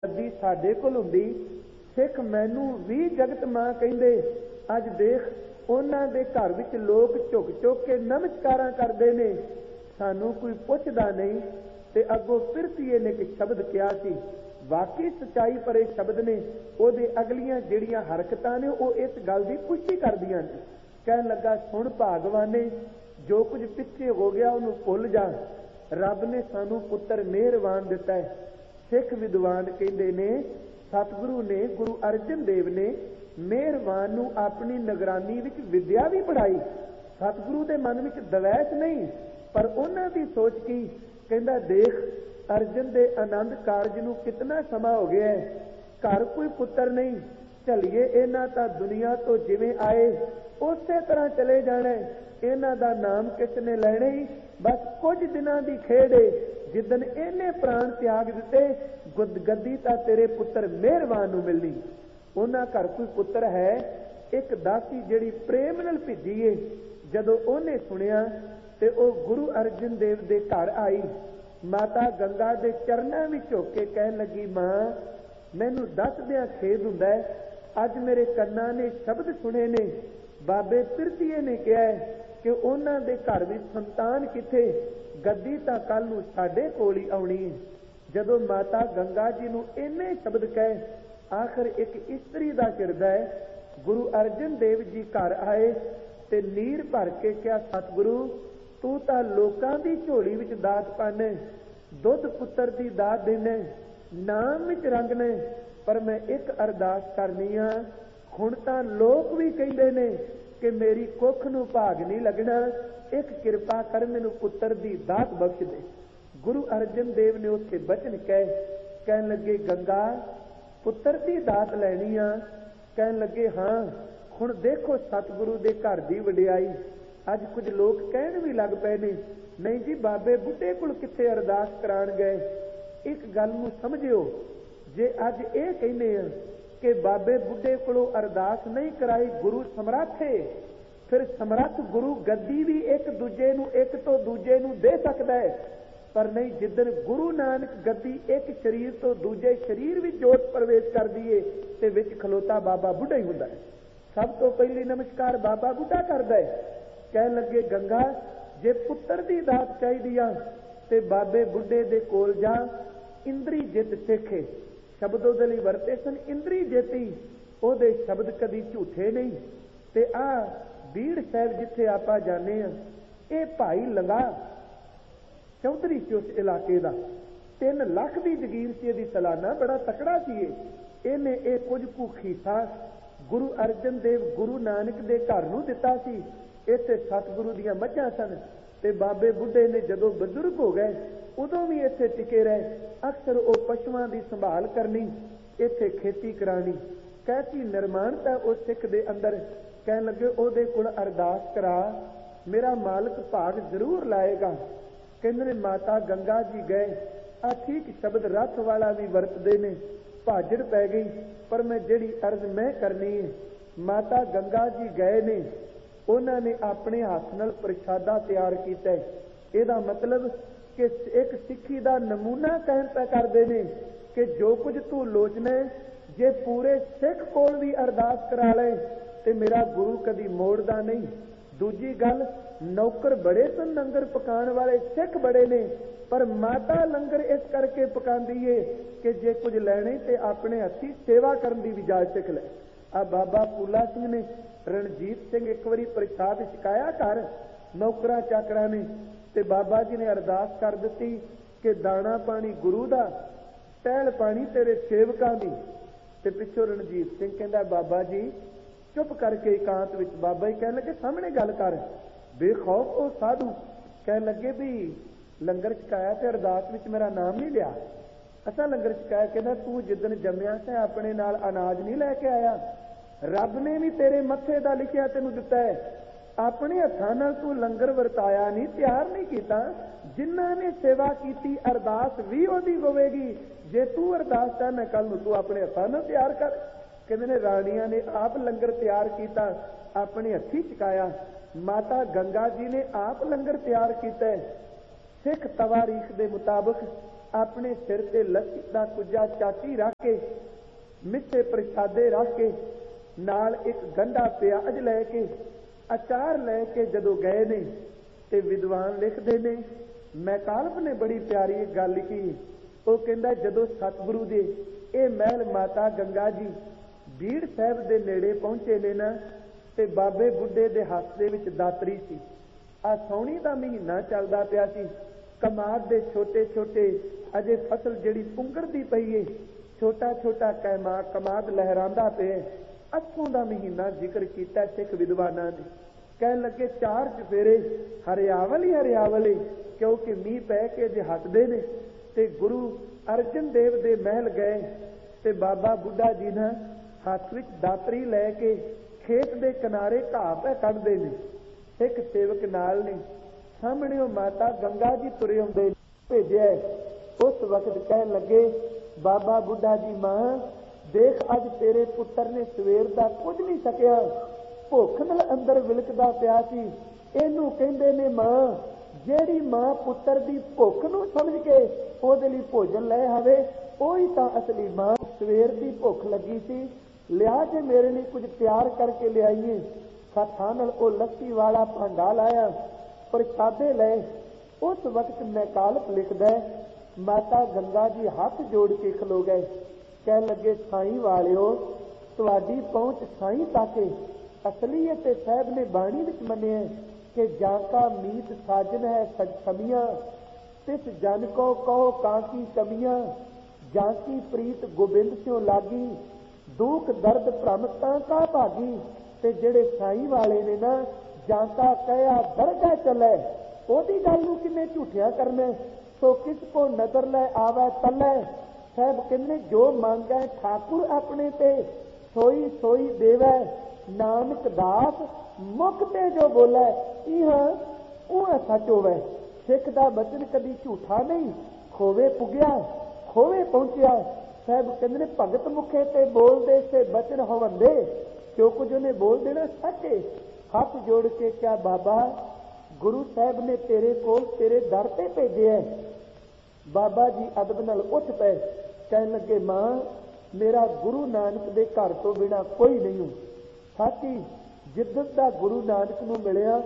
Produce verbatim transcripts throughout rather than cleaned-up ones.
ਗੱਦੀ ਸਾਡੇ ਕੋਲ ਹੁੰਦੀ, ਸਿੱਖ ਮੈਨੂੰ ਵੀ ਜਗਤ ਮਾਂ ਕਹਿੰਦੇ। ਅੱਜ ਦੇਖ ਉਹਨਾਂ ਦੇ ਘਰ ਵਿੱਚ ਲੋਕ ਝੁਕ ਝੁਕ ਕੇ ਨਮਸਕਾਰਾਂ ਕਰਦੇ ਨੇ, ਸਾਨੂੰ ਕੋਈ ਪੁੱਛਦਾ ਨਹੀਂ। ਤੇ ਅੱਗੋਂ ਫਿਰਤੀਏ ਨੇ ਇੱਕ ਸ਼ਬਦ ਕਿਹਾ ਸੀ, ਵਾਕਈ ਸੱਚਾਈ ਭਰੇ ਸ਼ਬਦ ਨੇ। ਉਹਦੇ ਅਗਲੀਆਂ ਜਿਹੜੀਆਂ ਹਰਕਤਾਂ ਨੇ ਉਹ ਇਸ ਗੱਲ ਦੀ ਪੁਸ਼ਟੀ ਕਰਦੀਆਂ ਨੇ। ਕਹਿਣ ਲੱਗਾ, ਸੁਣ ਭਾਗਵਾਨੇ, ਜੋ ਕੁਝ ਪਿੱਛੇ ਹੋ ਗਿਆ ਉਹਨੂੰ ਭੁੱਲ ਜਾ। ਰੱਬ ਨੇ ਸਾਨੂੰ ਪੁੱਤਰ ਮਿਹਰਬਾਨ ਦਿੱਤਾ ਹੈ। ਸਿੱਖ ਵਿਦਵਾਨ ਕਹਿੰਦੇ ਨੇ, ਸਤਿਗੁਰੂ ਨੇ, ਗੁਰੂ ਅਰਜਨ ਦੇਵ ਨੇ ਮਿਹਰਬਾਨ ਨੂੰ ਆਪਣੀ ਨਿਗਰਾਨੀ ਵਿੱਚ ਵਿਦਿਆ ਵੀ ਪੜ੍ਹਾਈ। ਸਤਿਗੁਰੂ ਦੇ ਮਨ ਵਿੱਚ ਦਵੈਸ਼ ਨਹੀਂ, ਪਰ ਉਹਨਾਂ ਦੀ ਸੋਚ ਕੀ? ਕਹਿੰਦਾ, ਦੇਖ ਅਰਜਨ ਦੇ ਆਨੰਦ ਕਾਰਜ ਨੂੰ ਕਿਤਨਾ ਸਮਾਂ ਹੋ ਗਿਆ ਹੈ, ਘਰ ਕੋਈ ਪੁੱਤਰ ਨਹੀਂ। ਝੱਲੀਏ ਇਹਨਾਂ ਤਾਂ ਦੁਨੀਆ ਤੋਂ ਜਿਵੇਂ ਆਏ ਉਸੇ ਤਰ੍ਹਾਂ ਚਲੇ ਜਾਣਾ। ਇਹਨਾਂ ਦਾ ਨਾਮ ਕਿਸ ਨੇ ਲੈਣਾ ਹੀ, ਬਸ ਕੁਝ ਦਿਨਾਂ ਦੀ ਖੇਡ ਏ। ਜਿੱਦਣ ਇਹਨੇ ਪ੍ਰਾਣ ਤਿਆਗ ਦਿੱਤੇ, ਗੱਦੀ ਤਾਂ ਤੇਰੇ ਪੁੱਤਰ ਮਿਹਰਬਾਨ ਨੂੰ ਮਿਲਣੀ। ਉਹਨਾਂ ਘਰ ਕੋਈ ਪੁੱਤਰ ਹੈ। ਇੱਕ ਦਾਸੀ ਜਿਹੜੀ ਪ੍ਰੇਮ ਨਾਲ ਭਿੱਜੀ ਏ, ਜਦੋਂ ਉਹਨੇ ਸੁਣਿਆ ਤੇ ਉਹ ਗੁਰੂ ਅਰਜਨ ਦੇਵ ਦੇ ਘਰ ਆਈ। ਮਾਤਾ ਗੰਗਾ ਦੇ ਚਰਨਾਂ ਵਿੱਚ ਝੁਕ ਕੇ ਕਹਿਣ ਲੱਗੀ, ਮਾਂ ਮੈਨੂੰ ਦੱਸਦਿਆਂ ਖੇਦ ਹੁੰਦਾ ਹੈ, ਅੱਜ ਮੇਰੇ ਕੰਨਾਂ ਨੇ ਸ਼ਬਦ ਸੁਣੇ ਨੇ। ਬਾਬੇ ਫਿਰਤੀਏ ਨੇ ਕਿਹਾ ਕਿ ਉਹਨਾਂ ਦੇ ਘਰ ਵਿੱਚ ਸੰਤਾਨ ਕਿੱਥੇ, ਗੱਦੀ ਤਾਂ ਕੱਲ ਨੂੰ ਸਾਡੇ ਕੋਲ ਹੀ ਆਉਣੀ ਹੈ। ਜਦੋਂ ਮਾਤਾ ਗੰਗਾ ਜੀ ਨੂੰ ਇੰਨੇ ਸ਼ਬਦ ਕਹੇ, ਆਖਰ ਇੱਕ ਇਸਤਰੀ ਦਾ ਕਿਰਦਾ ਹੈ। ਗੁਰੂ ਅਰਜਨ ਦੇਵ ਜੀ ਘਰ ਆਏ ਤੇ ਨੀਰ ਭਰ ਕੇ ਕਿਹਾ, ਸਤਿਗੁਰੂ ਤੂੰ ਤਾਂ ਲੋਕਾਂ ਦੀ ਝੋਲੀ ਵਿੱਚ ਦਾਤ ਪਾਣੇ, ਦੁੱਧ ਪੁੱਤਰ ਦੀ ਦਾਤ ਦੇਣੇ, ਨਾਮ ਵਿੱਚ ਰੰਗ ਨੇ, ਪਰ ਮੈਂ ਇੱਕ ਅਰਦਾਸ ਕਰਨੀ ਆ। ਹੁਣ ਤਾਂ ਲੋਕ ਵੀ ਕਹਿੰਦੇ ਨੇ ਕਿ ਮੇਰੀ ਕੁੱਖ ਨੂੰ ਭਾਗ ਨਹੀਂ ਲੱਗਣਾ, ਇੱਕ ਕਿਰਪਾ ਕਰ ਮੈਨੂੰ ਪੁੱਤਰ ਦੀ ਦਾਤ ਬਖਸ਼ ਦੇ। ਗੁਰੂ ਅਰਜਨ ਦੇਵ ਨੇ ਉੱਥੇ ਬਚਨ ਕਹੇ। ਕਹਿਣ ਲੱਗੇ, ਗੰਗਾ ਪੁੱਤਰ ਦੀ ਦਾਤ ਲੈਣੀ ਆ? ਕਹਿਣ ਲੱਗੇ, ਹਾਂ। ਹੁਣ ਦੇਖੋ ਸਤਿਗੁਰੂ ਦੇ ਘਰ ਦੀ ਵਡਿਆਈ। ਅੱਜ ਕੁਝ ਲੋਕ ਕਹਿਣ ਵੀ ਲੱਗ ਪਏ ਨੇ, ਨਹੀਂ ਜੀ ਬਾਬੇ ਬੁੱਢੇ ਕੋਲ ਕਿੱਥੇ ਅਰਦਾਸ ਕਰਾਉਣ ਗਏ। ਇੱਕ ਗੱਲ ਨੂੰ ਸਮਝਿਓ, ਜੇ ਅੱਜ ਇਹ ਕਹਿੰਦੇ ਆ ਕਿ ਬਾਬੇ ਬੁੱਢੇ ਕੋਲੋਂ ਅਰਦਾਸ ਨਹੀਂ ਕਰਾਈ, ਗੁਰੂ ਸਮਰੱਥ ਹੈ, ਫਿਰ ਸਮਰੱਥ ਗੁਰੂ ਗੱਦੀ ਵੀ ਇੱਕ ਦੂਜੇ ਨੂੰ ਇੱਕ ਤੋਂ ਦੂਜੇ ਨੂੰ ਦੇ ਸਕਦਾ ਹੈ। ਪਰ ਨਹੀਂ, ਜਿੱਦਣ ਗੁਰੂ ਨਾਨਕ ਗੱਦੀ ਇੱਕ ਸਰੀਰ ਤੋਂ ਦੂਜੇ ਸਰੀਰ ਵਿੱਚ ਜੋਤ ਪ੍ਰਵੇਸ਼ ਕਰਦੀ ਏ ਤੇ ਵਿੱਚ ਖਲੋਤਾ ਬਾਬਾ ਬੁੱਢਾ ਹੀ ਹੁੰਦਾ ਹੈ। ਸਭ ਤੋਂ ਪਹਿਲੀ ਨਮਸਕਾਰ ਬਾਬਾ ਬੁੱਢਾ ਕਰਦਾ ਹੈ। ਕਹਿਣ ਲੱਗੇ, ਗੰਗਾ ਜੇ ਪੁੱਤਰ ਦੀ ਦਾਤ ਚਾਹੀਦੀ ਆ ਤੇ ਬਾਬੇ ਬੁੱਢੇ ਦੇ ਕੋਲ ਜਾ, ਇੰਦਰੀ ਜਿੱਤ ਸਿੱਖੇ। ਸ਼ਬਦ ਉਹਦੇ ਲਈ ਵਰਤੇ ਸਨ, ਇੰਦਰੀ ਜੇਤੀ। ਉਹਦੇ ਸ਼ਬਦ ਕਦੀ ਝੂਠੇ ਨਹੀਂ। ਤੇ ਆ ਬੀੜ ਸਾਹਿਬ ਜਿੱਥੇ ਆਪਾਂ ਜਾਂਦੇ ਆ, ਇਹ ਭਾਈ ਲੰਗਾ ਚੌਧਰੀ ਸੀ ਉਸ ਇਲਾਕੇ ਦਾ, ਤਿੰਨ ਲੱਖ ਦੀ ਜਗੀਰ ਸੀ ਇਹਦੀ ਸਾਲਾਨਾ, ਬੜਾ ਤਕੜਾ ਸੀ ਇਹ। ਇਹਨੇ ਇਹ ਕੁਝ ਕੁ ਖੀਸਾ ਗੁਰੂ ਅਰਜਨ ਦੇਵ ਗੁਰੂ ਨਾਨਕ ਦੇ ਘਰ ਨੂੰ ਦਿੱਤਾ ਸੀ। ਇੱਥੇ ਸਤਿਗੁਰੂ ਦੀਆਂ ਮੱਝਾਂ ਸਨ ਤੇ ਬਾਬੇ ਬੁੱਢੇ ਨੇ ਜਦੋਂ ਬਜ਼ੁਰਗ ਹੋ ਗਏ ਉਦੋਂ ਵੀ ਇੱਥੇ ਟਿਕੇ ਰਹੇ। ਅਕਸਰ ਉਹ ਪਸ਼ੂਆਂ ਦੀ ਸੰਭਾਲ ਕਰਨੀ, ਇੱਥੇ ਖੇਤੀ ਕਰਾਣੀ। ਕੈਸੀ ਨਿਰਮਾਣਤਾ ਉਸ ਸਿੱਖ ਦੇ ਅੰਦਰ। ਕਹਿਣ ਲੱਗੇ, ਉਹਦੇ ਕੋਲ ਅਰਦਾਸ ਕਰਾ, ਮੇਰਾ ਮਾਲਕ ਭਾਗ ਜ਼ਰੂਰ ਲਾਏਗਾ। ਕਹਿੰਦੇ ਨੇ ਮਾਤਾ ਗੰਗਾ ਜੀ ਗਏ। ਆ ਠੀਕ ਸ਼ਬਦ ਰੱਥ ਵਾਲਾ ਵੀ ਵਰਤਦੇ ਨੇ। ਭਾਜੜ ਪੈ ਗਈ, ਪਰ ਮੈਂ ਜਿਹੜੀ ਅਰਜ਼ ਮੈਂ ਕਰਨੀ ਹੈ, ਮਾਤਾ ਗੰਗਾ ਜੀ ਗਏ ਨੇ, ਉਹਨਾਂ ਨੇ ਆਪਣੇ ਹੱਥ ਨਾਲ ਪ੍ਰਸ਼ਾਦਾ ਤਿਆਰ ਕੀਤਾ। ਇਹਦਾ ਮਤਲਬ ਕਿ ਇੱਕ ਸਿੱਖੀ ਦਾ ਨਮੂਨਾ ਕਹਿਣ ਪੈ ਕਰਦੇ ਨੇ ਕਿ ਜੋ ਕੁਝ ਤੂੰ ਲੋਚਣਾ, ਜੇ ਪੂਰੇ ਸਿੱਖ ਕੋਲ ਵੀ ਅਰਦਾਸ ਕਰਾ ਲੈ ਤੇ ਮੇਰਾ ਗੁਰੂ ਕਦੀ ਮੋੜਦਾ ਨਹੀਂ। ਦੂਜੀ ਗੱਲ, ਨੌਕਰ ਬੜੇ ਸਨ ਲੰਗਰ ਪਕਾਉਣ ਵਾਲੇ, ਸਿੱਖ ਬੜੇ ਨੇ, ਪਰ ਮਾਤਾ ਲੰਗਰ ਇਸ ਕਰਕੇ ਪਕਾਉਂਦੀ ਏ ਕਿ ਜੇ ਕੁਝ ਲੈਣੇ ਤੇ ਆਪਣੇ ਹੱਥੀਂ ਸੇਵਾ ਕਰਨ ਦੀ ਵੀ ਜਾਚ ਸਿੱਖ ਲੈ। ਆ ਬਾਬਾ ਫੂਲਾ ਸਿੰਘ ਨੇ, ਰਣਜੀਤ ਸਿੰਘ ਇੱਕ ਵਾਰੀ ਪ੍ਰਸ਼ਾਦ ਛਕਾਇਆ ਘਰ, ਨੌਕਰਾਂ ਚਾਕਰਾਂ ਨੇ, ਤੇ ਬਾਬਾ ਜੀ ਨੇ ਅਰਦਾਸ ਕਰ ਦਿੱਤੀ ਕਿ ਦਾਣਾ ਪਾਣੀ ਗੁਰੂ ਦਾ, ਟਹਿਲ ਪਾਣੀ ਤੇਰੇ ਸੇਵਕਾਂ ਦੀ। ਤੇ ਪਿੱਛੋਂ ਰਣਜੀਤ ਸਿੰਘ ਕਹਿੰਦਾ, ਬਾਬਾ ਜੀ ਚੁੱਪ ਕਰਕੇ ਇਕਾਂਤ ਵਿੱਚ। ਬਾਬਾ ਜੀ ਕਹਿਣ ਲੱਗੇ, ਸਾਹਮਣੇ ਗੱਲ ਕਰ। ਬੇਖੌਫ ਉਹ ਸਾਧੂ ਕਹਿਣ ਲੱਗੇ, ਵੀ ਲੰਗਰ ਛਕਾਇਆ ਤੇ ਅਰਦਾਸ ਵਿੱਚ ਮੇਰਾ ਨਾਮ ਨਹੀਂ ਲਿਆ। ਅਸਾਂ ਲੰਗਰ ਛਕਾਇਆ। ਕਹਿੰਦਾ, ਤੂੰ ਜਿੱਦਣ ਜੰਮਿਆ ਸੀ ਆਪਣੇ ਨਾਲ ਅਨਾਜ ਨਹੀਂ ਲੈ ਕੇ ਆਇਆ, ਰੱਬ ਨੇ ਵੀ ਤੇਰੇ ਮੱਥੇ ਦਾ ਲਿਖਿਆ ਤੈਨੂੰ ਦਿੱਤਾ ਹੈ। ਆਪਣੇ ਹੱਥਾਂ ਨਾਲ ਤੂੰ ਲੰਗਰ ਵਰਤਾਇਆ ਨਹੀਂ, ਤਿਆਰ ਨਹੀਂ ਕੀਤਾ। ਜਿਨ੍ਹਾਂ ਨੇ ਸੇਵਾ ਕੀਤੀ ਅਰਦਾਸ ਵੀ ਉਹਦੀ ਹੋਵੇਗੀ। ਜੇ ਤੂੰ ਅਰਦਾਸ ਚਾਹਨਾ ਕੱਲ ਨੂੰ, ਤੂੰ ਆਪਣੇ ਹੱਥਾਂ ਨਾਲ ਤਿਆਰ ਕਰ। ਕਹਿੰਦੇ ਨੇ ਰਾਣੀਆਂ ਨੇ ਆਪ ਲੰਗਰ ਤਿਆਰ ਕੀਤਾ, ਆਪਣੇ ਹੱਥੀਂ ਛਕਾਇਆ। ਮਾਤਾ ਗੰਗਾ ਜੀ ਨੇ ਆਪ ਲੰਗਰ ਤਿਆਰ ਕੀਤਾ। ਸਿੱਖ ਤਵਾਰੀਖ ਦੇ ਮੁਤਾਬਕ ਆਪਣੇ ਸਿਰ ਤੇ ਲੱਸੀ ਦਾ ਕੁੱਜਾ ਚਾਟੀ ਰੱਖ ਕੇ, ਮਿੱਠੇ ਪ੍ਰਸ਼ਾਦੇ ਰੱਖ ਕੇ, ਨਾਲ ਇੱਕ ਗੰਢਾ ਪਿਆਜ਼ ਲੈ ਕੇ, ਅਚਾਰ ਲੈ ਕੇ ਜਦੋਂ ਗਏ ਨੇ ਤੇ ਵਿਦਵਾਨ ਲਿਖਦੇ ਨੇ, ਮੈਕਾਲਪ ਨੇ ਬੜੀ ਪਿਆਰੀ ਗੱਲ ਲਿਖੀ। ਉਹ ਕਹਿੰਦਾ ਜਦੋਂ ਸਤਿਗੁਰੂ ਦੇ ਇਹ ਮਹਿਲ ਮਾਤਾ ਗੰਗਾ ਜੀ ਬੀੜ ਸਾਹਿਬ ਦੇ ਨੇੜੇ ਪਹੁੰਚੇ ਨੇ ਨਾ, ਤੇ ਬਾਬੇ ਬੁੱਢੇ ਦੇ ਹੱਥ ਦੇ ਵਿੱਚ ਦਾਤਰੀ ਸੀ। ਆ ਸਾਉਣੀ ਦਾ ਮਹੀਨਾ ਚੱਲਦਾ ਪਿਆ ਸੀ। ਕਮਾਦ ਦੇ ਛੋਟੇ ਛੋਟੇ ਅਜੇ ਫਸਲ ਜਿਹੜੀ ਪੁੰਗਰਦੀ ਪਈ ਏ, ਛੋਟਾ ਛੋਟਾ ਕੈਮਾ ਕਮਾਦ ਲਹਿਰਾਂਦਾ ਪਿਆ। ਅੱਖੋਂ ਦਾ ਮਹੀਨਾ ਜ਼ਿਕਰ ਕੀਤਾ ਸਿੱਖ ਵਿਦਵਾਨਾਂ ਨੇ। ਕਹਿਣ ਲੱਗੇ ਚਾਰ ਚੁਫੇਰੇ ਹਰਿਆਵਲ ਹੀ ਹਰਿਆਵਲ ਏ, ਕਿਉਂਕਿ ਮੀਂਹ ਪੈ ਕੇ ਜੇ ਹਟਦੇ ਨੇ। ਤੇ ਗੁਰੂ ਅਰਜਨ ਦੇਵ ਦੇ ਮਹਿਲ ਗਏ ਤੇ ਬਾਬਾ ਬੁੱਢਾ ਜੀ ਨਾ ਹੱਥ ਵਿੱਚ ਦਾਤਰੀ ਲੈ ਕੇ ਖੇਤ ਦੇ ਕਿਨਾਰੇ ਘਾਹ ਪੈ ਕੱਢਦੇ ਨੇ। ਇੱਕ ਸੇਵਕ ਨਾਲ ਨੇ, ਸਾਹਮਣੇ ਉਹ ਮਾਤਾ ਗੰਗਾ ਜੀ ਤੁਰੇ ਆਉਂਦੇ ਭੇਜਿਆ। ਉਸ ਵਕਤ ਕਹਿਣ ਲੱਗੇ ਬਾਬਾ ਬੁੱਢਾ ਜੀ, ਮਾਂ ਦੇਖ ਅੱਜ ਤੇਰੇ ਪੁੱਤਰ ਨੇ ਸਵੇਰ ਦਾ ਕੁਝ ਨਹੀਂ ਸਕਿਆ, ਭੁੱਖ ਨਾਲ ਅੰਦਰ ਵਿਲਕਦਾ ਪਿਆ ਸੀ। ਇਹਨੂੰ ਕਹਿੰਦੇ ਨੇ ਮਾਂ। ਜਿਹੜੀ ਮਾਂ ਪੁੱਤਰ ਦੀ ਭੁੱਖ ਨੂੰ ਸਮਝ ਕੇ ਉਹਦੇ ਲਈ ਭੋਜਨ ਲੈ ਆਵੇ, ਉਹੀ ਤਾਂ ਅਸਲੀ ਮਾਂ। ਸਵੇਰ ਦੀ ਭੁੱਖ ਲੱਗੀ ਸੀ, ਲਿਆ ਜੇ ਮੇਰੇ ਲਈ ਕੁਝ ਤਿਆਰ ਕਰਕੇ ਲਿਆਈਏ। ਹੱਥਾਂ ਨਾਲ ਉਹ ਲੱਸੀ ਵਾਲਾ ਭਾਂਡਾ ਲਾਇਆ, ਪ੍ਰਸ਼ਾਦੇ ਲਏ। ਉਸ ਵਕਤ ਮੈਕਾਲਪ ਲਿਖਦਾ, ਮਾਤਾ ਗੰਗਾ ਜੀ ਹੱਥ ਜੋੜ ਕੇ ਖਲੋ ਗਏ। ਕਹਿਣ ਲੱਗੇ ਸਾਈਂ ਵਾਲਿਓ, ਤੁਹਾਡੀ ਪਹੁੰਚ ਸਾਈਂ ਤੱਕ। ਅਸਲੀਅਤ ਤੇ ਸਾਹਿਬ ਨੇ ਬਾਣੀ ਵਿੱਚ ਮੰਨਿਆ ਕਿ ਜਾਂ ਕਾ ਮੀਤ ਸਾਜਨ ਹੈ ਸਜ ਸਮੀਆਂ, ਤਿਸ ਜਨ ਕੋ ਕਹੋ ਕਾਂਕੀ ਕਮੀਆਂ, ਜਾਂ ਕੀ ਪ੍ਰੀਤ ਗੋਬਿੰਦ ਸਿਓ ਲਾਗੀ, ਦੁੱਖ ਦਰਦ ਭ੍ਰਮ ਤਾਂ ਕਾ ਭਾਗੀ। ਤੇ ਜਿਹੜੇ ਸਾਈਂ ਵਾਲੇ ਨੇ ਨਾ, ਜਾਂ ਕਾ ਕਹਿਆ ਦਰਗਾਹ ਚਲੇ, ਉਹਦੀ ਗੱਲ ਨੂੰ ਕਿੰਨੇ ਝੂਠਿਆ ਕਰਨਾ। ਸੋ ਕਿਸ ਕੋ ਨਜ਼ਰ ਲੈ ਆਵੇ ਤਲੇ, ਸਾਹਿਬ ਕਹਿੰਦੇ ਜੋ ਮੰਗੈ ਠਾਕੁਰ ਆਪਣੇ ਤੇ, ਸੋਈ ਸੋਈ ਦੇਵੈ ਨਾਨਕ ਦਾਸ, ਮੁਖ ਤੇ ਜੋ ਬੋਲੇ ਇਹ ਉਹ ਸੱਚ ਹੋਵੇ। ਸਿੱਖ ਦਾ ਬਚਨ ਕਦੀ ਝੂਠਾ ਨਹੀਂ, ਖੋਵੇ ਪੁੱਗਿਆ ਖੋਵੇ ਪਹੁੰਚਿਆ। ਸਾਹਿਬ ਕਹਿੰਦੇ ਨੇ ਭਗਤ ਮੁਖੇ ਤੇ ਬੋਲਦੇ ਸੇ ਬਚਨ ਹੋਵੰਦੇ, ਜੋ ਕੁਝ ਉਹਨੇ ਬੋਲ ਦੇਣਾ ਸੱਚੇ। ਹੱਥ ਜੋੜ ਕੇ ਕਿਹਾ ਬਾਬਾ ਗੁਰੂ ਸਾਹਿਬ ਨੇ ਤੇਰੇ ਕੋਲ ਤੇਰੇ ਦਰ ਤੇ ਭੇਜਿਆ। ਬਾਬਾ ਜੀ ਅਦਬ ਨਾਲ ਉੱਠ ਪਏ। ਕਹਿਣ ਲੱਗੇ ਮਾਂ ਮੇਰਾ ਗੁਰੂ ਨਾਨਕ ਦੇ ਘਰ ਤੋਂ ਬਿਨਾਂ ਕੋਈ ਨਹੀਂ ਹੂੰ। ਸਾਥੀ ਜਿੱਦਣ ਦਾ ਗੁਰੂ ਨਾਨਕ ਨੂੰ ਮਿਲਿਆ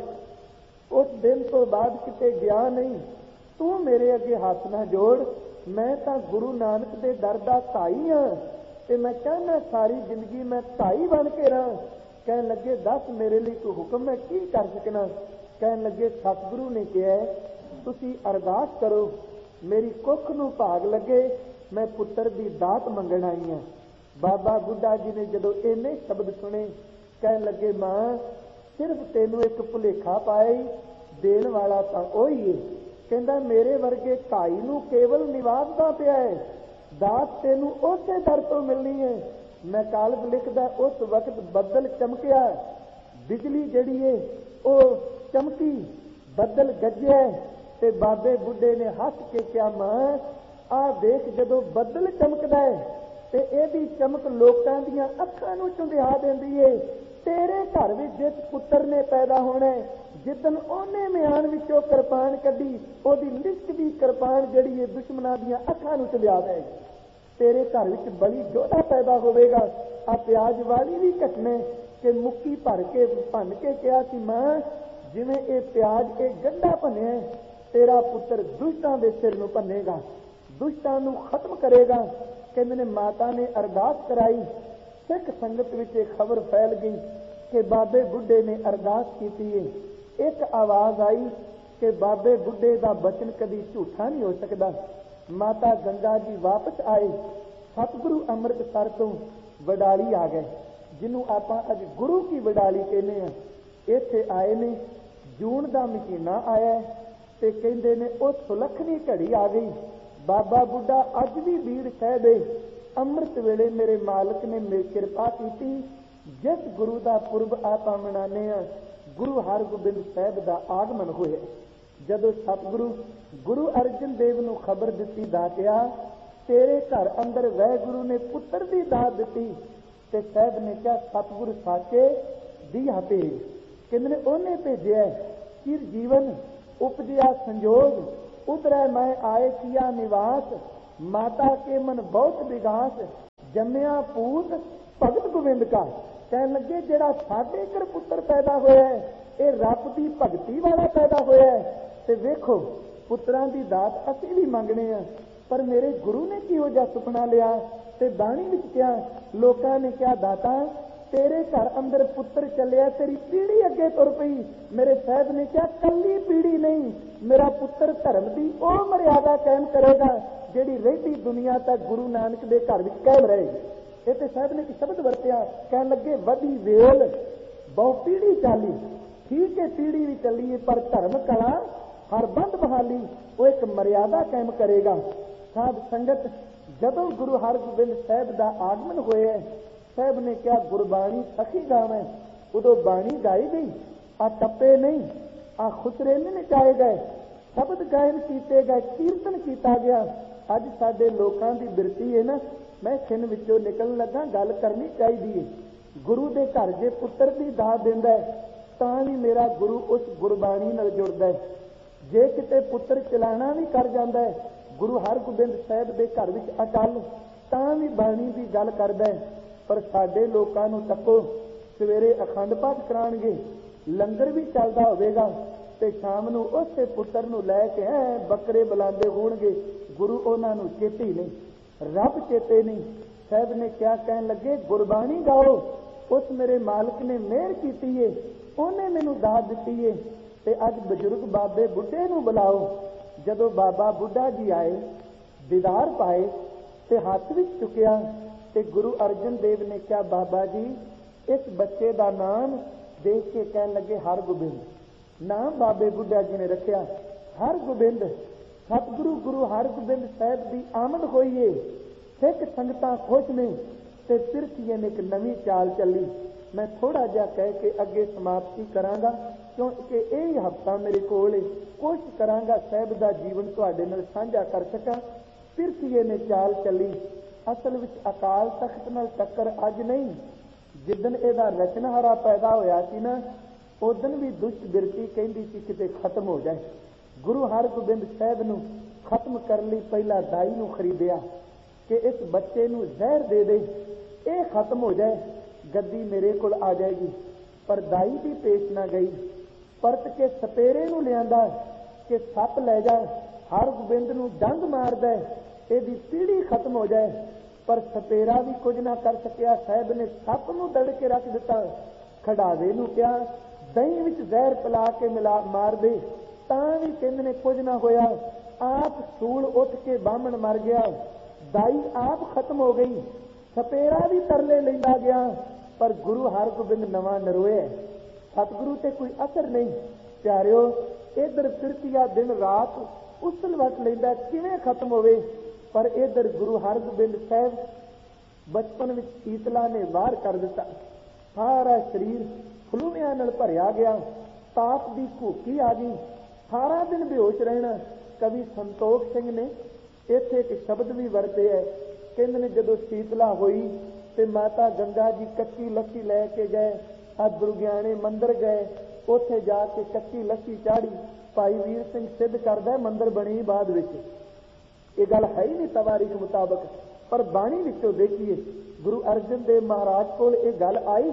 ਉਸ ਦਿਨ ਤੋਂ ਬਾਅਦ ਕਿਤੇ ਗਿਆ ਨਹੀਂ। ਤੂੰ ਮੇਰੇ ਅੱਗੇ ਹੱਥ ਨਾ ਜੋੜ, ਮੈਂ ਤਾਂ ਗੁਰੂ ਨਾਨਕ ਦੇ ਦਰ ਦਾ ਧਾਈ ਹਾਂ ਤੇ ਮੈਂ ਚਾਹੁੰਦਾ ਸਾਰੀ ਜ਼ਿੰਦਗੀ ਮੈਂ ਧਾਈ ਬਣ ਕੇ ਰਹਾਂ। ਕਹਿਣ ਲੱਗੇ ਦੱਸ ਮੇਰੇ ਲਈ ਕੋਈ ਹੁਕਮ, ਮੈਂ ਕੀ ਕਰ ਸਕਣਾ। ਕਹਿਣ ਲੱਗੇ ਸਤਿਗੁਰੂ ਨੇ ਕਿਹਾ ਤੁਸੀਂ ਅਰਦਾਸ ਕਰੋ, ਮੇਰੀ ਕੁੱਖ ਨੂੰ ਭਾਗ ਲੱਗੇ, ਮੈਂ ਪੁੱਤਰ ਦੀ ਦਾਤ ਮੰਗਣ ਆਈ ਹਾਂ। ਬਾਬਾ ਬੁੱਢਾ ਜੀ ਨੇ ਜਦੋਂ ਇੰਨੇ ਸ਼ਬਦ ਸੁਣੇ, ਕਹਿਣ ਲੱਗੇ ਮਾਂ ਸਿਰਫ ਤੈਨੂੰ ਇੱਕ ਭੁਲੇਖਾ ਪਾਇਆ, ਦੇਣ ਵਾਲਾ ਤਾਂ ਉਹੀ ਹੈ। ਕਹਿੰਦਾ ਮੇਰੇ ਵਰਗੇ ਭਾਈ ਨੂੰ ਕੇਵਲ ਨਿਵਾਜਦਾ ਪਿਆ ਹੈ, ਦਾਤ ਤੈਨੂੰ ਉਸੇ ਦਰ ਤੋਂ ਮਿਲਣੀ ਹੈ। ਮੈਂ ਕਾਲਬ ਲਿਖਦਾ ਉਸ ਵਕਤ ਬੱਦਲ ਚਮਕਿਆ, ਬਿਜਲੀ ਜਿਹੜੀ ਹੈ ਉਹ ਚਮਕੀ, ਬੱਦਲ ਗੱਜਿਆ ਤੇ ਬਾਬੇ ਬੁੱਢੇ ਨੇ ਹੱਸ ਕੇ ਕਿਹਾ ਮਾਂ ਆਹ ਦੇਖ ਜਦੋਂ ਬੱਦਲ ਚਮਕਦਾ ਹੈ ਤੇ ਇਹਦੀ ਚਮਕ ਲੋਕਾਂ ਦੀਆਂ ਅੱਖਾਂ ਨੂੰ ਝੁੰਡਿਆ ਦਿੰਦੀ ਏ। ਤੇਰੇ ਘਰ ਵਿੱਚ ਜਿਸ ਪੁੱਤਰ ਨੇ ਪੈਦਾ ਹੋਣਾ, ਜਿੱਦਣ ਉਹਨੇ ਮਿਆਨ ਵਿੱਚੋਂ ਕਿਰਪਾਨ ਕੱਢੀ, ਉਹਦੀ ਲਿਸ਼ਕਦੀ ਕਿਰਪਾਨ ਜਿਹੜੀ ਏ ਦੁਸ਼ਮਣਾਂ ਦੀਆਂ ਅੱਖਾਂ ਨੂੰ ਝੁੰਡਿਆ ਦੇਗੀ। ਤੇਰੇ ਘਰ ਵਿੱਚ ਬੜੀ ਜੋਧਾ ਪੈਦਾ ਹੋਵੇਗਾ। ਆ ਪਿਆਜ ਵਾਲੀ ਵੀ ਘਟਨਾ ਕਿ ਮੁੱਕੀ ਭਰ ਕੇ ਭੰਨ ਕੇ ਕਿਹਾ ਸੀ ਮਾਂ ਜਿਵੇਂ ਇਹ ਪਿਆਜ ਇਹ ਗੰਢਾ ਭੰਨਿਆ, ਤੇਰਾ ਪੁੱਤਰ ਦੁਸ਼ਟਾਂ ਦੇ ਸਿਰ ਨੂੰ ਭੰਨੇਗਾ, ਦੁਸ਼ਟਾਂ ਨੂੰ ਖਤਮ ਕਰੇਗਾ। ਕਹਿੰਦੇ ਨੇ ਮਾਤਾ ਨੇ ਅਰਦਾਸ ਕਰਾਈ, ਸਿੱਖ ਸੰਗਤ ਵਿੱਚ ਇਹ ਖਬਰ ਫੈਲ ਗਈ ਕਿ ਬਾਬੇ ਬੁੱਢੇ ਨੇ ਅਰਦਾਸ ਕੀਤੀ ਹੈ। ਇੱਕ ਆਵਾਜ਼ ਆਈ ਕਿ ਬਾਬੇ ਬੁੱਢੇ ਦਾ ਬਚਨ ਕਦੀ ਝੂਠਾ ਨਹੀਂ ਹੋ ਸਕਦਾ। ਮਾਤਾ ਗੰਗਾ ਜੀ ਵਾਪਸ ਆਏ, ਸਤਿਗੁਰੂ ਅੰਮ੍ਰਿਤਸਰ ਤੋਂ ਵਡਾਲੀ ਆ ਗਏ, ਜਿਹਨੂੰ ਆਪਾਂ ਅੱਜ ਗੁਰੂ ਕੀ ਵਡਾਲੀ ਕਹਿੰਦੇ ਆ। ਇੱਥੇ ਆਏ ਨੇ, ਜੂਨ ਦਾ ਮਹੀਨਾ ਆਇਆ ਤੇ ਕਹਿੰਦੇ ਨੇ ਉਹ ਸੁਲੱਖਣੀ ਘੜੀ ਆ ਗਈ। ਬਾਬਾ ਬੁੱਢਾ ਅੱਜ ਵੀ ਬੀੜ ਸਾਹਿਬ ਏ। ਅੰਮ੍ਰਿਤ ਵੇਲੇ ਮੇਰੇ ਮਾਲਕ ਨੇ ਮੇਰੀ ਕਿਰਪਾ ਕੀਤੀ। ਜਿਸ ਗੁਰੂ ਦਾ ਪੁਰਬ ਆਪਾਂ ਮਨਾਉਂਦੇ ਆ, ਗੁਰੂ ਹਰਗੋਬਿੰਦ ਸਾਹਿਬ ਦਾ ਆਗਮਨ ਹੋਇਆ। ਜਦੋਂ ਸਤਿਗੁਰੂ ਗੁਰੂ ਅਰਜਨ ਦੇਵ ਨੂੰ ਖਬਰ ਦਿੱਤੀ ਦਾਤਿਆ ਤੇਰੇ ਘਰ ਅੰਦਰ ਵਾਹਿਗੁਰੂ ਨੇ ਪੁੱਤਰ ਦੀ ਦਾਤ ਦਿੱਤੀ, ਤੇ ਸਾਹਿਬ ਨੇ ਕਿਹਾ ਸਤਿਗੁਰੂ ਸਾਚੇ ਦੀਆ ਭੇਜ। ਕਹਿੰਦੇ ਨੇ ਉਹਨੇ ਭੇਜਿਆ ਚਿਰ ਜੀਵਨ ਉਪਜਿਆ ਸੰਜੋਗ, उतरै मैं आए किया निवास, माता के मन बहुत विगास, जम्मिया पूत भगत गोविंद का। कहन लगे जेड़ा साडे घर पुत्र पैदा होया है ये रब दी भगती वाला पैदा होया है। ते वेखो पुत्रां दी दात असीं भी मंगने आ, पर मेरे गुरु ने किहो जिहा सुपना लिया ते बाणी विच क्या लोकां ने क्या दाता तेरे घर अंदर पुत्र चलिया, तेरी पीढ़ी अगे तुर पई। मेरे साहब ने क्या कली पीढ़ी नहीं, मेरा पुत्र धर्म की वह मर्यादा कायम करेगा जिहड़ी रहती दुनिया तक गुरु नानक के घर में कायम रहेगी। ये तो साहब ने शब्द वरत्या, कह लगे वधी वेल बहु पीढ़ी चाली। ठीक है पीढ़ी भी चली पर धर्म कला हर बंद बहाली वो एक मर्यादा कायम करेगा। साध संगत जदों गुरु हरगोबिंद साहब का आगमन होया, साहब ने क्या गुरबाणी सखी गावे, उदो बाणी गाई गई, आ टप्पे नहीं, आ खुसरे नहीं नचाए गए, शब्द गायन किए गए, कीर्तन किया गया। अज साडे लोकां दी बिरती है ना, मैं खिन विचों निकलण लगा गल करनी चाहिए। गुरु दे घर जे पुत्र दी दात दिंदा है तां भी मेरा गुरु उस गुरबाणी नाल जुड़दा है। जे किते पुत्र चलाना भी कर जांदा है गुरु हरगोबिंद साहब दे घर विच अटल, तां भी बाणी दी गल करदा है। पर साडे लोकां नूं तक्को, सवेरे अखंड पाठ कराणगे, लंगर भी चलदा होवेगा ते शाम नूं उसे पुत्र नूं लै के है बकरे बुलांदे होणगे, गुरु उन्हां नूं चेते ही नहीं, रब चेते नहीं। साहब ने क्या कहन लगे गुरबाणी गाओ, उस मेरे मालिक ने मेहर कीती है, उन्हें मैनूं दात दित्ती है। ते अज बजुर्ग बाबे बुढ़े नूं बुलाओ। जदों बाबा बुढ़ा जी आए, दीदार पाए ते हाथ विच चुकिया ते गुरु अर्जन देव ने क्या बाबा जी इस बच्चे का नाम देख के कहन लगे हरगोबिंद। नाम बाबे बुढ़ा जी ने रखिया हरगोबिंद। सतगुरु गुरु हरगोबिंद साहब की आमद हुई है, सिख संगतां खुश ने ते पिरथीए ने एक नवी चाल चली। मैं थोड़ा जिहा कह के अगे समाप्ति करांगा क्योंकि यही हफ्ता मेरे कोल है, कोशिश करांगा साहब का जीवन तुहाडे नाल साझा कर सकां। पिरथीए ने चाल चली, असल विच अकाल तख्त नाल टक्कर अज नहीं, जिदन इहदा रचनहारा पैदा होया सी ना उदन भी दुष्ट बिरती कहंदी सी किते खत्म हो जाए। गुरु हरगोबिंद साहब नूं खत्म करने लई पहला दाई नूं खरीदिया कि इस बच्चे नूं जहर दे दे, ये खत्म हो जाए, गद्दी मेरे कोल आ जाएगी। पर दाई भी पेश ना गई, परत के सपेरे नूं लियांदा कि सप लै जा, हरगोबिंद नूं डंग मार दे, इहदी पीढ़ी खत्म हो जाए। पर सपेरा भी कुछ ना कर सकिया, साहब ने सप नूं दड़ के रख दिता। खड़ावे नूं कहा दही विच जहर पिला के मिला मार दे, तां भी कहंदे ने कुछ ना होया। आप सूल उठ के बामण मर गया, दाई आप खत्म हो गई, सपेरा भी तरले लैंदा गया। पर गुरु हरगोबिंद नवा नरोए, सतगुरु ते कोई असर नहीं। प्यारिओ इधर फिरतिया दिन रात उसल वट लैंदा किवें खत्म होवे, पर इधर गुरु हरगोबिंद साहब बचपन विच शीतला ने वार कर दिता, सारा शरीर फलूमियां नाल भरिया गया, ताप की घूकी आ गई, सारा दिन बेहोश रहना। कवि संतोख सिंह ने इत्थे एक शब्द भी वरते है, कहंदे ने जदों शीतला हुई ते माता गंगा जी कच्ची लस्सी लैके गए, अज दुर्गियाने मंदिर गए, उत्थे जाके कच्ची लस्सी चाड़ी। भाई वीर सिंह सिद्ध करदा मंदिर बनी बाद विच, ये गल है ही नहीं तवारीख मुताबक, पर बाणी विचों देखिए गुरु अर्जन देव महाराज कोल ये गल आई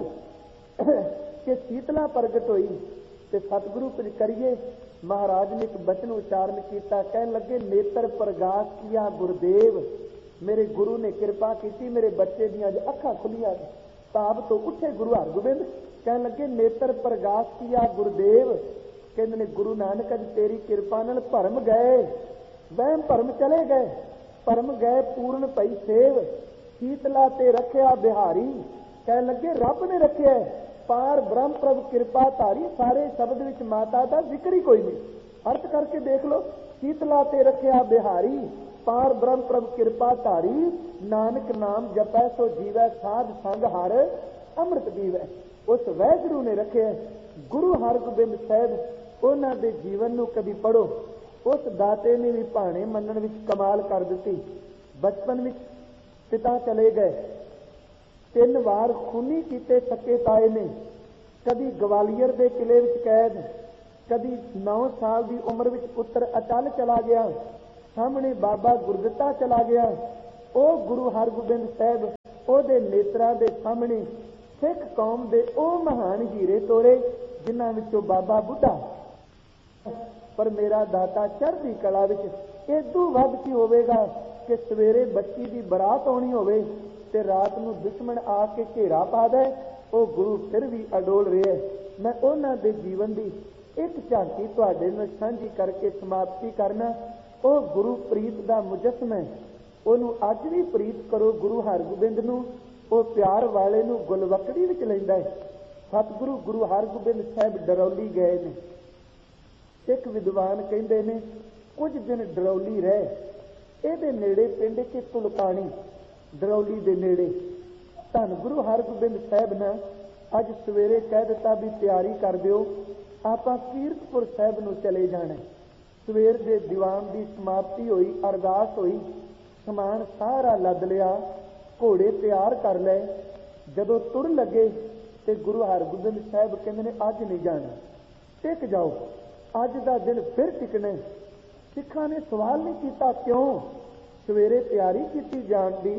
कि शीतला प्रगट हुई ते सतगुरु पर करिए। महाराज ने एक बचन उच्चारण किया, कहन लगे नेत्र प्रगाश किया गुरुदेव। मेरे गुरु ने कृपा की, मेरे बच्चे दी अज अखां खुलिया, ताब तो उठे गुरु हरगोबिंद, कहन लगे नेत्र प्रगाश किया गुरुदेव। कहंदे ने गुरु नानक अज तेरी कृपा नाल भरम गए, वहम भरम चले गए, भरम गए पूर्ण पई सेव, शीतला ते रखिया बिहारी। कहन लगे रब ने रखिया पार ब्रह्म प्रभु कृपा धारी। सारे शब्द विच माता का जिक्र ही कोई नहीं, अर्थ करके देख लो, शीतला ते रखिया बिहारी, पार ब्रह्म प्रभु कृपा धारी, नानक नाम जपै सो जीवै, साध संग हर अमृत पीवै। उस वैगुरु ने रखे गुरु हरगोबिंद साहब उन्हां दे जीवन नूं कभी पढ़ो, उस दाते ने भी भाणे मनण विच कमाल कर दिती। बचपन विच पिता चले गए, तीन वार खूनी कीते सके ताए ने, कभी ग्वालियर दे किले विच कैद, कदी नौ साल की उम्र में पुत्र अटल चला गया, सामने बाबा गुरदित्ता चला गया। वो गुरु हरगोबिंद साहब ਉਹਦੇ ਨੇਤਰਾਂ ਦੇ ਸਾਹਮਣੇ ਸਿੱਖ ਕੌਮ ਦੇ ਉਹ ਮਹਾਨ ਹੀਰੇ ਤੋਰੇ ਜਿਨ੍ਹਾਂ ਵਿੱਚੋਂ ਬਾਬਾ ਬੁੱਢਾ। ਪਰ ਮੇਰਾ ਦਾਤਾ ਚੜ੍ਹਦੀ ਕਲਾ ਵਿੱਚ ਇਦੋਂ ਵੱਧ ਕੀ ਹੋਵੇਗਾ ਕਿ ਸਵੇਰੇ ਬੱਚੀ ਦੀ ਬਰਾਤ ਆਉਣੀ ਹੋਵੇ ਤੇ ਰਾਤ ਨੂੰ ਦੁਸ਼ਮਣ ਆ ਕੇ ਘੇਰਾ ਪਾ ਦੇ, ਉਹ ਗੁਰੂ ਫਿਰ ਵੀ ਅਡੋਲ ਰਿਹਾ। ਮੈਂ ਉਹਨਾਂ ਦੇ ਜੀਵਨ ਦੀ ਇੱਕ ਝਾਂਕੀ ਤੁਹਾਡੇ ਨਾਲ ਸਾਂਝੀ ਕਰਕੇ ਸਮਾਪਤੀ ਕਰਨਾ। ਉਹ ਗੁਰੂ ਪ੍ਰੀਤ ਦਾ ਮੁਜਸਮ ਹੈ, ਉਹਨੂੰ ਅੱਜ ਵੀ ਪ੍ਰੀਤ ਕਰੋ। ਗੁਰੂ ਹਰਗੋਬਿੰਦ ਨੂੰ, ਉਹ ਪਿਆਰ ਵਾਲੇ ਨੂੰ ਗੁਲਵਕੜੀ ਵਿੱਚ ਲੈਂਦਾ ਹੈ। ਸਤਿਗੁਰੂ ਗੁਰੂ ਹਰਗੋਬਿੰਦ ਸਾਹਿਬ ਡਰੌਲੀ ਗਏ ਨੇ। ਸਿੱਖ ਵਿਦਵਾਨ ਕਹਿੰਦੇ ਨੇ ਕੁਝ ਦਿਨ ਡਰੌਲੀ ਰਹੇ। ਇਹਦੇ ਨੇੜੇ ਪਿੰਡ ਕਿ ਤੁਲਕਾਣੀ, ਡਰੌਲੀ ਦੇ ਨੇੜੇ। ਧੰਨ ਗੁਰੂ ਹਰਗੋਬਿੰਦ ਸਾਹਿਬ ਨੇ ਅੱਜ ਸਵੇਰੇ ਕਹਿ ਦਿੱਤਾ ਵੀ ਤਿਆਰੀ ਕਰ ਦਿਓ, ਆਪਾਂ ਕੀਰਤਪੁਰ ਸਾਹਿਬ ਨੂੰ ਚਲੇ ਜਾਣਾ। ਸਵੇਰ ਦੇ ਦੀਵਾਨ ਦੀ ਸਮਾਪਤੀ ਹੋਈ, ਅਰਦਾਸ ਹੋਈ, ਸਮਾਨ ਸਾਰਾ ਲੱਦ ਲਿਆ, ਘੋੜੇ ਤਿਆਰ ਕਰ ਲਏ। ਜਦੋਂ ਤੁਰ ਲੱਗੇ ਤੇ ਗੁਰੂ ਹਰਗੋਬਿੰਦ ਸਾਹਿਬ ਕਹਿੰਦੇ ਨੇ ਅੱਜ ਨਹੀਂ ਜਾਣਾ, ਟਿਕ ਜਾਓ, ਅੱਜ ਦਾ ਦਿਨ ਫਿਰ ਟਿਕਣਾ। ਸਿੱਖਾਂ ਨੇ ਸਵਾਲ ਨਹੀਂ ਕੀਤਾ ਕਿਉਂ, ਸਵੇਰੇ ਤਿਆਰੀ ਕੀਤੀ ਜਾਣ ਦੀ,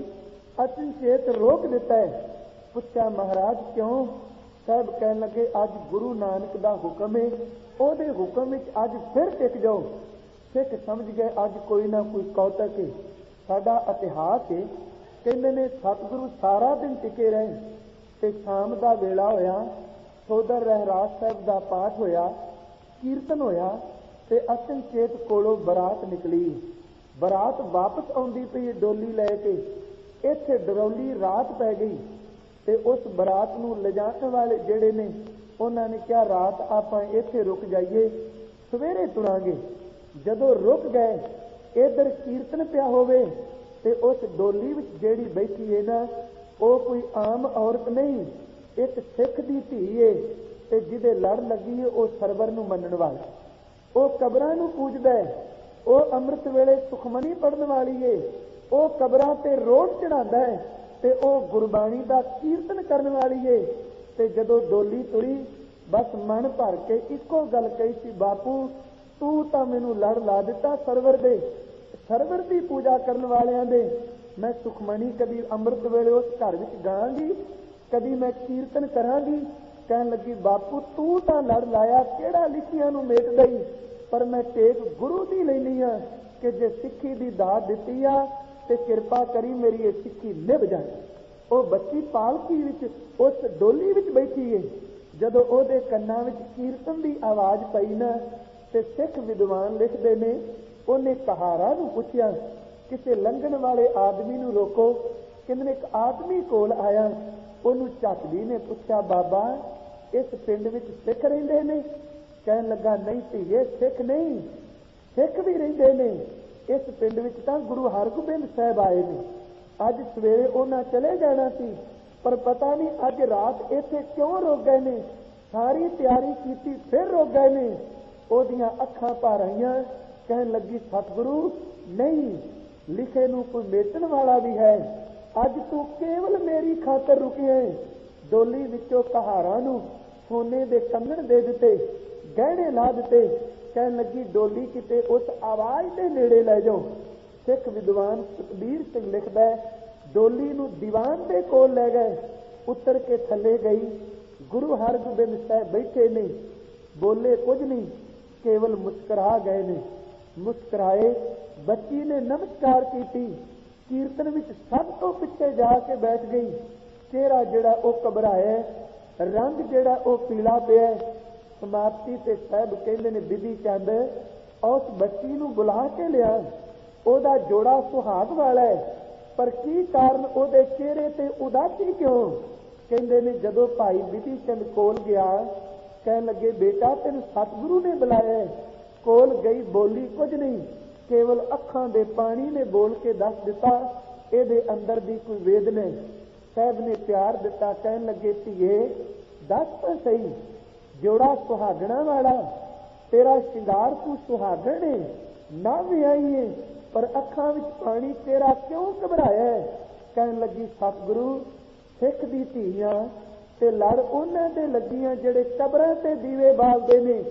ਅਚਨਚੇਤ ਰੋਕ ਦਿੱਤਾ ਹੈ। ਪੁੱਛਿਆ ਮਹਾਰਾਜ ਕਿਉਂ? ਸਾਹਿਬ ਕਹਿਣ ਲੱਗੇ ਅੱਜ ਗੁਰੂ ਨਾਨਕ ਦਾ ਹੁਕਮ ਹੈ, ਉਹਦੇ ਹੁਕਮ ਵਿੱਚ ਅੱਜ ਫਿਰ ਟਿਕ ਜਾਓ। ਸਿੱਖ ਸਮਝ ਗਏ ਅੱਜ ਕੋਈ ਨਾ ਕੋਈ ਕੌਤਕ ਹੈ, ਸਾਡਾ ਇਤਿਹਾਸ ਹੈ। ਕਹਿੰਦੇ ਨੇ ਸਤਿਗੁਰੂ ਸਾਰਾ ਦਿਨ ਟਿਕੇ ਰਹੇ ਤੇ ਸ਼ਾਮ ਦਾ ਵੇਲਾ ਹੋਇਆ, ਸੋਦਰ ਰਹਿਰਾਸ ਸਾਹਿਬ ਦਾ ਪਾਠ ਹੋਇਆ, ਕੀਰਤਨ ਹੋਇਆ ਤੇ ਅਚਨਚੇਤ ਕੋਲੋਂ ਬਰਾਤ ਨਿਕਲੀ। ਬਰਾਤ ਵਾਪਸ ਆਉਂਦੀ ਪਈ ਡੋਲੀ ਲੈ ਕੇ, ਇੱਥੇ ਡਰੌਲੀ ਰਾਤ ਪੈ ਗਈ ਤੇ ਉਸ ਬਰਾਤ ਨੂੰ ਲਿਜਾਣ ਵਾਲੇ ਜਿਹੜੇ ਨੇ ਉਹਨਾਂ ਨੇ ਕਿਹਾ ਰਾਤ ਆਪਾਂ ਇੱਥੇ ਰੁਕ ਜਾਈਏ, ਸਵੇਰੇ ਤੁਰਾਂਗੇ। ਜਦੋਂ ਰੁਕ ਗਏ, ਇੱਧਰ ਕੀਰਤਨ ਪਿਆ ਹੋਵੇ ਤੇ ਉਸ ਡੋਲੀ ਵਿੱਚ ਜਿਹੜੀ ਬੈਠੀ ਹੈ ਨਾ, ਉਹ ਕੋਈ ਆਮ ਔਰਤ ਨਹੀਂ, ਇੱਕ ਸਿੱਖ ਦੀ ਧੀ ਏ ਤੇ ਜਿਹਦੇ ਲੜ ਲੱਗੀ ਹੈ ਉਹ ਸਰਵਰ ਨੂੰ ਮੰਨਣ ਵਾਲਾ, ਉਹ ਕਬਰਾਂ ਨੂੰ ਪੂਜਦਾ ਹੈ, ਉਹ ਅੰਮ੍ਰਿਤ ਵੇਲੇ ਸੁਖਮਨੀ ਪੜ੍ਹਨ ਵਾਲੀ ਏ, ਉਹ ਕਬਰਾਂ ਤੇ ਰੋਟ ਚੜਾਉਂਦਾ ਹੈ ਤੇ ਉਹ ਗੁਰਬਾਣੀ ਦਾ ਕੀਰਤਨ ਕਰਨ ਵਾਲੀ ਏ। ਤੇ ਜਦੋਂ ਡੋਲੀ ਤੁਰੀ ਬਸ ਮਨ ਭਰ ਕੇ ਇੱਕੋ ਗੱਲ ਕਹੀ ਸੀ, ਬਾਪੂ ਤੂੰ ਤਾਂ ਮੈਨੂੰ ਲੜ ਲਾ ਦਿੱਤਾ ਸਰਵਰ ਦੇ, ਸਰਵਰ ਦੀ ਪੂਜਾ ਕਰਨ ਵਾਲਿਆਂ ਦੇ। ਮੈਂ ਸੁਖਮਨੀ ਕਦੀ ਅੰਮ੍ਰਿਤ ਵੇਲੇ ਉਸ ਘਰ ਵਿੱਚ ਗਾਵਾਂਗੀ, ਕਦੀ ਮੈਂ ਕੀਰਤਨ ਕਰਾਂਗੀ। ਕਹਿਣ ਲੱਗੀ ਬਾਪੂ ਤੂੰ ਤਾਂ ਲੜ ਲਾਇਆ, ਕਿਹੜਾ ਲਿਖੀਆਂ ਨੂੰ ਮੇਟ ਦਈ, ਪਰ ਮੈਂ ਟੇਕ ਗੁਰੂ ਦੀ ਲੈਣੀ ਆ ਕਿ ਜੇ ਸਿੱਖੀ ਦੀ ਦਾਤ ਦਿੱਤੀ ਆ ਤੇ ਕਿਰਪਾ ਕਰੀ ਮੇਰੀ ਇਹ ਸਿੱਖੀ ਨਿਭ ਜਾਏ। ਉਹ ਬੱਚੀ ਪਾਲਕੀ ਵਿੱਚ ਉਸ ਡੋਲੀ ਵਿੱਚ ਬੈਠੀ ਏ। ਜਦੋਂ ਉਹਦੇ ਕੰਨਾਂ ਵਿੱਚ ਕੀਰਤਨ ਦੀ ਆਵਾਜ਼ ਪਈ ਨਾ ਤੇ ਸਿੱਖ ਵਿਦਵਾਨ ਲਿਖਦੇ ਨੇ ਉਹਨੇ ਕਹਾਰਾ ਨੂੰ ਪੁੱਛਿਆ, ਕਿਸੇ ਲੰਘਣ ਵਾਲੇ ਆਦਮੀ ਨੂੰ ਰੋਕੋ। ਕਹਿੰਦੇ ਇੱਕ ਆਦਮੀ ਕੋਲ ਆਇਆ, ਉਹਨੂੰ ਝੱਕਦੀ ਨੇ ਪੁੱਛਿਆ ਬਾਬਾ ਇਸ ਪਿੰਡ ਵਿੱਚ ਸਿੱਖ ਰਹਿੰਦੇ ਨੇ? ਕਹਿਣ ਲੱਗਾ ਨਹੀਂ ਧੀਏ ਸਿੱਖ ਨਹੀਂ, ਸਿੱਖ ਵੀ ਰਹਿੰਦੇ ਨੇ, ਇਸ ਪਿੰਡ ਵਿੱਚ ਤਾਂ ਗੁਰੂ ਹਰਗੋਬਿੰਦ ਸਾਹਿਬ ਆਏ ਨੇ। ਅੱਜ ਸਵੇਰੇ ਉਹਨਾਂ ਚਲੇ ਜਾਣਾ ਸੀ ਪਰ ਪਤਾ ਨਹੀਂ ਅੱਜ ਰਾਤ ਇੱਥੇ ਕਿਉਂ ਰੁਕ ਗਏ ਨੇ, ਸਾਰੀ ਤਿਆਰੀ ਕੀਤੀ ਫਿਰ ਰੁਕ ਗਏ ਨੇ। ਉਹਦੀਆਂ ਅੱਖਾਂ ਭਰ ਆਈਆਂ, ਕਹਿਣ ਲੱਗੀ ਸਤਿਗੁਰੂ ਨਹੀਂ, ਲਿਖੇ ਨੂੰ ਕੋਈ ਮੇਟਣ ਵਾਲਾ ਵੀ ਹੈ, ਅੱਜ ਤੂੰ ਕੇਵਲ ਮੇਰੀ ਖਾਤਰ ਰੁਕਿਆ। ਡੋਲੀ ਵਿੱਚੋਂ ਕਹਾਰਾਂ ਨੂੰ ਸੋਨੇ ਦੇ ਕੰਗਣ ਦੇ ਦਿੱਤੇ, ਗਹਿਣੇ ਲਾ ਦਿੱਤੇ। ਕਹਿਣ ਲੱਗੀ ਡੋਲੀ ਕਿਤੇ ਉਸ ਆਵਾਜ਼ ਦੇ ਨੇੜੇ ਲੈ ਜਾਓ। ਸਿੱਖ ਵਿਦਵਾਨ ਸੁਖਬੀਰ ਸਿੰਘ ਲਿਖਦਾ ਡੋਲੀ ਨੂੰ ਦੀਵਾਨ ਦੇ ਕੋਲ ਲੈ ਗਏ, ਉਤਰ ਕੇ ਥੱਲੇ ਗਈ। ਗੁਰੂ ਹਰਗੋਬਿੰਦ ਸਾਹਿਬ ਬੈਠੇ ਨੇ, ਬੋਲੇ ਕੁਝ ਨਹੀਂ, ਕੇਵਲ ਮੁਸਕਰਾ ਗਏ ਨੇ। ਮੁਸਕਰਾਏ, ਬੱਚੀ ਨੇ ਨਮਸਕਾਰ ਕੀਤੀ, ਕੀਰਤਨ ਵਿੱਚ ਸਭ ਤੋਂ ਪਿੱਛੇ ਜਾ ਕੇ ਬੈਠ ਗਈ। ਚਿਹਰਾ ਜਿਹੜਾ ਉਹ ਘਬਰਾਇਆ, ਰੰਗ ਜਿਹੜਾ ਉਹ ਪੀਲਾ ਪਿਆ। ਸਮਾਪਤੀ ਤੇ ਸਾਹਿਬ ਕਹਿੰਦੇ ਨੇ ਬੀਬੀ ਚੰਦ ਉਸ ਬੱਚੀ ਨੂੰ ਬੁਲਾ ਕੇ ਲਿਆ, ਉਹਦਾ ਜੋੜਾ ਸੁਹਾਗ ਵਾਲਾ ਹੈ, ਪਰ ਕੀ ਕਾਰਨ ਉਹਦੇ ਚਿਹਰੇ ਤੇ ਉਦਾਸੀ ਕਿਉਂ? ਕਹਿੰਦੇ ਨੇ ਜਦੋਂ ਭਾਈ ਬੀਬੀ ਚੰਦ ਕੋਲ ਗਿਆ, ਕਹਿਣ ਲੱਗੇ ਬੇਟਾ ਤੈਨੂੰ ਸਤਿਗੁਰੂ ਨੇ ਬੁਲਾਇਆ। ਕੋਲ ਗਈ, ਬੋਲੀ ਕੁਝ ਨਹੀਂ, ਕੇਵਲ ਅੱਖਾਂ ਦੇ ਪਾਣੀ ਨੇ ਬੋਲ ਕੇ ਦੱਸ ਦਿੱਤਾ ਇਹਦੇ ਅੰਦਰ ਦੀ ਕੋਈ ਵੇਦਨਾ। ਸਾਹਿਬ ਨੇ ਪਿਆਰ ਦਿੱਤਾ, ਕਹਿਣ ਲੱਗੇ ਧੀਏ ਦੱਸ ਤਾਂ ਸਹੀ, ਜੋੜਾ ਸੁਹਾਗਣਾ ਵਾਲਾ, ਤੇਰਾ ਸ਼ਿੰਗਾਰ ਤੂੰ ਸੁਹਾਗਣ ਏ, ਨਾ ਵੀ ਆਈਏ, ਪਰ ਅੱਖਾਂ ਵਿੱਚ ਪਾਣੀ ਤੇਰਾ ਕਿਉਂ ਘਬਰਾਇਆ? ਕਹਿਣ ਲੱਗੀ ਸਤਿਗੁਰੂ ਸਿੱਖ ਦੀ ਧੀਆਂ ਤੇ ਲੜ ਉਹਨਾਂ ਦੇ ਲੱਗੀਆਂ ਜਿਹੜੇ ਕਬਰਾਂ ਤੇ ਦੀਵੇ ਬਾਲਦੇ ਨੇ,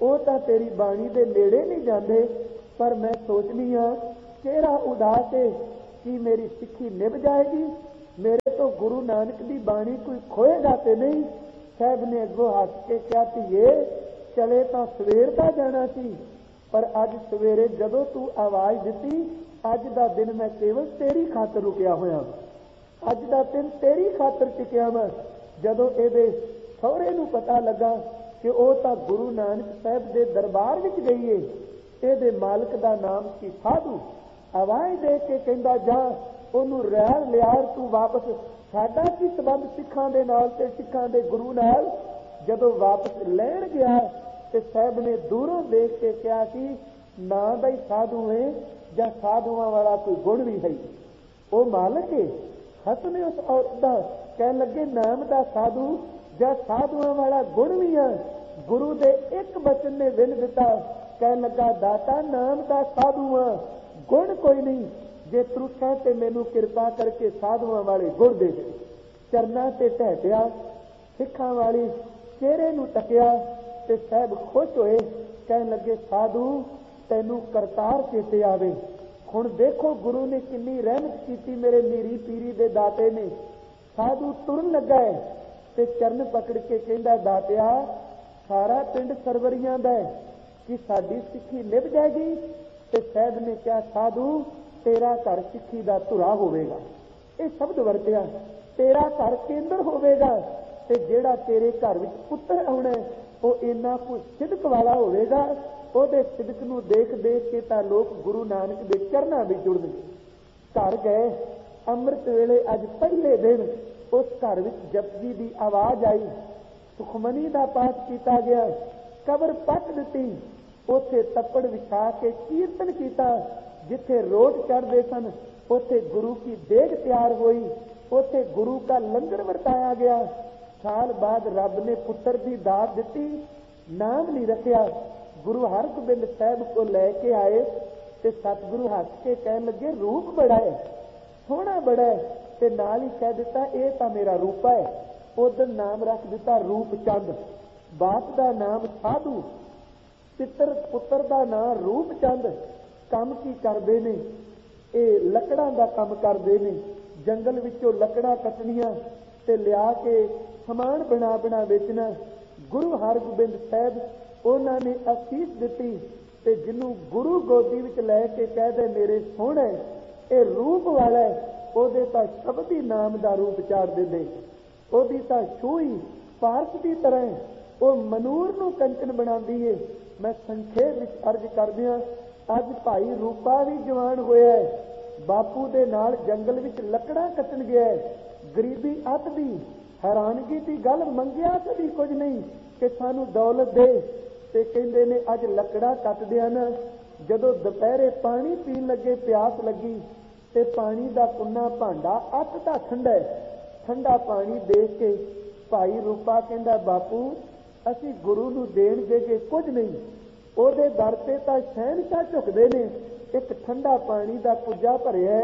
ਉਹ ਤਾਂ ਤੇਰੀ ਬਾਣੀ ਦੇ ਨੇੜੇ ਨਹੀਂ ਜਾਂਦੇ। ਪਰ ਮੈਂ ਸੋਚਦੀ ਹਾਂ ਚਿਹਰਾ ਉਦਾਸ ਹੈ ਕਿ ਮੇਰੀ ਸਿੱਖੀ ਨਿਭ ਜਾਏਗੀ, ਮੇਰੇ ਤੋਂ ਗੁਰੂ ਨਾਨਕ ਦੀ ਬਾਣੀ ਕੋਈ ਖੋਏਗਾ ਤੇ ਨਹੀਂ। ਸਾਹਿਬ ਨੇ ਅੱਗੋਂ ਹੱਸ ਕੇ ਕਿਹਾ, ਧੀਏ ਚਲੇ ਤਾਂ ਸਵੇਰ ਦਾ ਜਾਣਾ ਸੀ, ਪਰ ਅੱਜ ਸਵੇਰੇ ਜਦੋਂ ਤੂੰ ਆਵਾਜ਼ ਦਿੱਤੀ, ਅੱਜ ਦਾ ਦਿਨ ਮੈਂ ਕੇਵਲ ਤੇਰੀ ਖਾਤਰ ਰੁਕਿਆ ਹੋਇਆ, ਅੱਜ ਦਾ ਦਿਨ ਤੇਰੀ ਖਾਤਰ ਟਿਕਿਆ ਵਾ। ਜਦੋਂ ਇਹਦੇ ਸਹੁਰੇ ਨੂੰ ਪਤਾ ਲੱਗਾ ਕਿ ਉਹ ਤਾਂ ਗੁਰੂ ਨਾਨਕ ਸਾਹਿਬ ਦੇ ਦਰਬਾਰ ਵਿੱਚ ਗਈ ਏ, ਇਹਦੇ ਮਾਲਕ ਦਾ ਨਾਮ ਸੀ ਸਾਧੂ, ਆਵਾਜ਼ ਦੇ ਕੇ ਕਹਿੰਦਾ, ਜਾ ਉਹਨੂੰ ਰਹਿਣ ਲਿਆ, ਤੂੰ ਵਾਪਸ। ਸਾਡਾ ਕੀ ਸੰਬੰਧ ਸਿੱਖਾਂ ਦੇ ਨਾਲ ਤੇ ਸਿੱਖਾਂ ਦੇ ਗੁਰੂ ਨਾਲ। ਜਦੋਂ ਵਾਪਸ ਲੈਣ ਗਿਆ ਤੇ ਸਾਹਿਬ ਨੇ ਦੂਰੋਂ ਦੇਖ ਕੇ ਕਿਹਾ ਕਿ ਨਾ ਬਈ ਸਾਧੂ ਹੈ ਜਾਂ ਸਾਧੂਆਂ ਵਾਲਾ ਕੋਈ ਗੁਣ ਵੀ ਹੈ, ਉਹ ਮਾਲਕ ਹੈ। ਹਸਨੇ ਉਸ ਔਰਤ ਦਾ ਕਹਿਣ ਲੱਗੇ, ਨਾਮ ਦਾ ਸਾਧੂ ਜਾਂ ਸਾਧੂਆਂ ਵਾਲਾ ਗੁਣ ਵੀ ਆ। ਗੁਰੂ ਦੇ ਇੱਕ ਬਚਨ ਨੇ ਵਿੰਨ ਦਿੱਤਾ। ਕਹਿਣ ਲੱਗਾ, ਦਾਤਾ ਨਾਮ ਦਾ ਸਾਧੂ ਆ, ਗੁਣ ਕੋਈ ਨਹੀਂ। ਜੇ ਤਰੁੱਠਾ ਤੇ ਮੈਨੂੰ ਕਿਰਪਾ ਕਰਕੇ ਸਾਧੂਆਂ ਵਾਲੇ ਗੁਣ ਦੇ ਦੇ। ਚਰਨਾਂ ਤੇ ਢਹਿ ਪਿਆ, ਸਿੱਖਾਂ ਵਾਲੀ ਚਿਹਰੇ ਨੂੰ ਤੱਕਿਆ ਤੇ ਸਾਹਿਬ ਖੁਸ਼ ਹੋਏ। ਕਹਿਣ ਲੱਗੇ, ਸਾਧੂ ਤੈਨੂੰ ਕਰਤਾਰ ਚੇਤੇ ਆਵੇ। ਹੁਣ ਦੇਖੋ ਗੁਰੂ ਨੇ ਕਿੰਨੀ ਰਹਿਮਤ ਕੀਤੀ ਮੇਰੇ ਮੀਰੀ ਪੀਰੀ ਦੇ ਦਾਤੇ ਨੇ। ਸਾਧੂ ਤੁਰਨ ਲੱਗਾ ਹੈ ਤੇ ਚਰਨ ਪਕੜ ਕੇ ਕਹਿੰਦਾ, ਦਾਤਿਆ ਸਾਰਾ ਪਿੰਡ ਸਰਵਰੀਆਂ ਦਾ ਹੈ, ਕਿ ਸਾਡੀ ਸਿੱਖੀ ਨਿਭ ਜਾਏਗੀ। ਤੇ ਸਾਹਿਬ ਨੇ ਕਿਹਾ, ਸਾਧੂ ਤੇਰਾ ਘਰ ਸਿੱਖੀ ਦਾ ਧੁਰਾ ਹੋਵੇਗਾ। ਇਹ ਸ਼ਬਦ ਵਰਤਿਆ, ਤੇਰਾ ਘਰ ਕੇਂਦਰ ਹੋਵੇਗਾ ਤੇ ਜਿਹੜਾ ਤੇਰੇ ਘਰ ਵਿੱਚ ਪੁੱਤਰ ਆਉਣਾ ਉਹ ਇੰਨਾ ਕੁ ਸਿਦਕ ਵਾਲਾ ਹੋਵੇਗਾ। ਉਹਦੇ ਸਿਦਕ ਨੂੰ ਦੇਖ ਦੇਖ ਕੇ ਤਾਂ ਲੋਕ ਗੁਰੂ ਨਾਨਕ ਦੇ ਚਰਨਾਂ ਵਿੱਚ ਜੁੜਨਗੇ। ਘਰ ਗਏ, ਅੰਮ੍ਰਿਤ ਵੇਲੇ ਅੱਜ ਪਹਿਲੇ ਦਿਨ ਉਸ ਘਰ ਵਿੱਚ ਜਪਜੀ ਦੀ ਆਵਾਜ਼ ਆਈ, ਸੁਖਮਨੀ ਦਾ ਪਾਠ ਕੀਤਾ ਗਿਆ, ਕਬਰ ਪੱਟ ਦਿੱਤੀ, ਉੱਥੇ ਤੱਪੜ ਵਿਛਾ ਕੇ ਕੀਰਤਨ ਕੀਤਾ। ਜਿੱਥੇ ਰੋਟ ਚੜ੍ਹਦੇ ਸਨ ਉੱਥੇ ਗੁਰੂ ਕੀ ਦੇਗ ਤਿਆਰ ਹੋਈ, ਉੱਥੇ ਗੁਰੂ ਦਾ ਲੰਗਰ ਵਰਤਾਇਆ ਗਿਆ। ਸਾਲ ਬਾਅਦ ਰੱਬ ਨੇ ਪੁੱਤਰ ਦੀ ਦਾਤ ਦਿੱਤੀ, ਨਾਮ ਨਹੀਂ ਰੱਖਿਆ। ਗੁਰੂ ਹਰਗੋਬਿੰਦ ਸਾਹਿਬ ਕੋ ਲੈ ਕੇ ਆਏ ਤੇ ਸਤਿਗੁਰੂ ਹੱਸ ਕੇ ਕਹਿਣ ਲੱਗੇ, ਰੂਪ ਬੜਾ ਹੈ, ਸੋਹਣਾ ਬੜਾ ਹੈ। ਤੇ ਨਾਲ ਹੀ ਕਹਿ ਦਿੱਤਾ, ਇਹ ਤਾਂ ਮੇਰਾ ਰੂਪ ਹੈ। ਉਧਰ ਨਾਮ ਰੱਖ ਦਿੱਤਾ ਰੂਪ ਚੰਦ। ਬਾਪ ਦਾ ਨਾਮ ਸਾਧੂ, ਪਿੱਤਰ ਪੁੱਤਰ ਦਾ ਨਾਮ ਰੂਪ ਚੰਦ। ਕੰਮ ਕੀ ਕਰਦੇ ਨੇ? ਇਹ ਲੱਕੜਾਂ ਦਾ ਕੰਮ ਕਰਦੇ ਨੇ। ਜੰਗਲ ਵਿੱਚੋਂ ਲੱਕੜਾਂ ਕੱਟਣੀਆਂ ਤੇ ਲਿਆ ਕੇ ਸਮਾਨ ਬਣਾ ਬਣਾ ਵੇਚਣਾ। ਗੁਰੂ ਹਰਗੋਬਿੰਦ ਸਾਹਿਬ ਉਹਨਾਂ ਨੇ ਅਸੀਸ ਦਿੱਤੀ ਤੇ ਜਿਹਨੂੰ ਗੁਰੂ ਗੋਦੀ ਵਿੱਚ ਲੈ ਕੇ ਕਹਦੇ ਮੇਰੇ ਸੋਹਣੇ ਇਹ ਰੂਪ ਵਾਲਾ, ਉਹਦੇ ਤਾਂ ਸ਼ਬਦੀ ਨਾਮ ਦਾ ਰੂਪ ਚਾੜ ਦਿੰਦੇ। ਉਹਦੀ ਤਾਂ ਛੂਈ ਪਾਰਸ ਦੀ ਤਰ੍ਹਾਂ ਉਹ ਮਨੂਰ ਨੂੰ ਕੰਚਨ ਬਣਾਉਂਦੀ ਏ। ਮੈਂ ਸੰਖੇਪ ਵਿੱਚ ਅਰਜ਼ ਕਰਦਿਆਂ, ਅੱਜ ਭਾਈ ਰੂਪਾ ਵੀ ਜਵਾਨ ਹੋਇਆ ਹੈ, ਬਾਪੂ ਦੇ ਨਾਲ ਜੰਗਲ ਵਿੱਚ ਲੱਕੜਾਂ ਕੱਟਣ ਗਿਆ ਹੈ। ਗਰੀਬੀ ਅੱਤ ਦੀ, ਹੈਰਾਨਗੀ ਦੀ ਗੱਲ, ਮੰਗਿਆ ਕਦੀ ਕੁਝ ਨਹੀਂ ਕਿ ਸਾਨੂੰ ਦੌਲਤ ਦੇ। ਤੇ ਕਹਿੰਦੇ ਨੇ ਅੱਜ ਲੱਕੜਾਂ ਕੱਟਦਿਆਂ ਨਾ, ਜਦੋਂ ਦੁਪਹਿਰੇ ਪਾਣੀ ਪੀਣ ਲੱਗੇ, ਪਿਆਸ ਲੱਗੀ ਤੇ ਪਾਣੀ ਦਾ ਕੁੰਨਾ ਭਾਂਡਾ ਅੱਤ ਦਾ ਠੰਡਾ, ਠੰਡਾ ਪਾਣੀ ਦੇਖ ਕੇ ਭਾਈ ਰੂਪਾ ਕਹਿੰਦਾ, ਬਾਪੂ ਅਸੀਂ ਗੁਰੂ ਨੂੰ ਦੇਣ ਦੇਗੇ ਕੁਝ ਨਹੀਂ, ਉਹਦੇ ਦਰ ਤੇ ਤਾਂ ਸ਼ਹਿਨਸ਼ਾਹ ਝੁਕਦੇ ਨੇ। ਇੱਕ ਠੰਡਾ ਪਾਣੀ ਦਾ ਕੁੱਜਾ ਭਰਿਆ,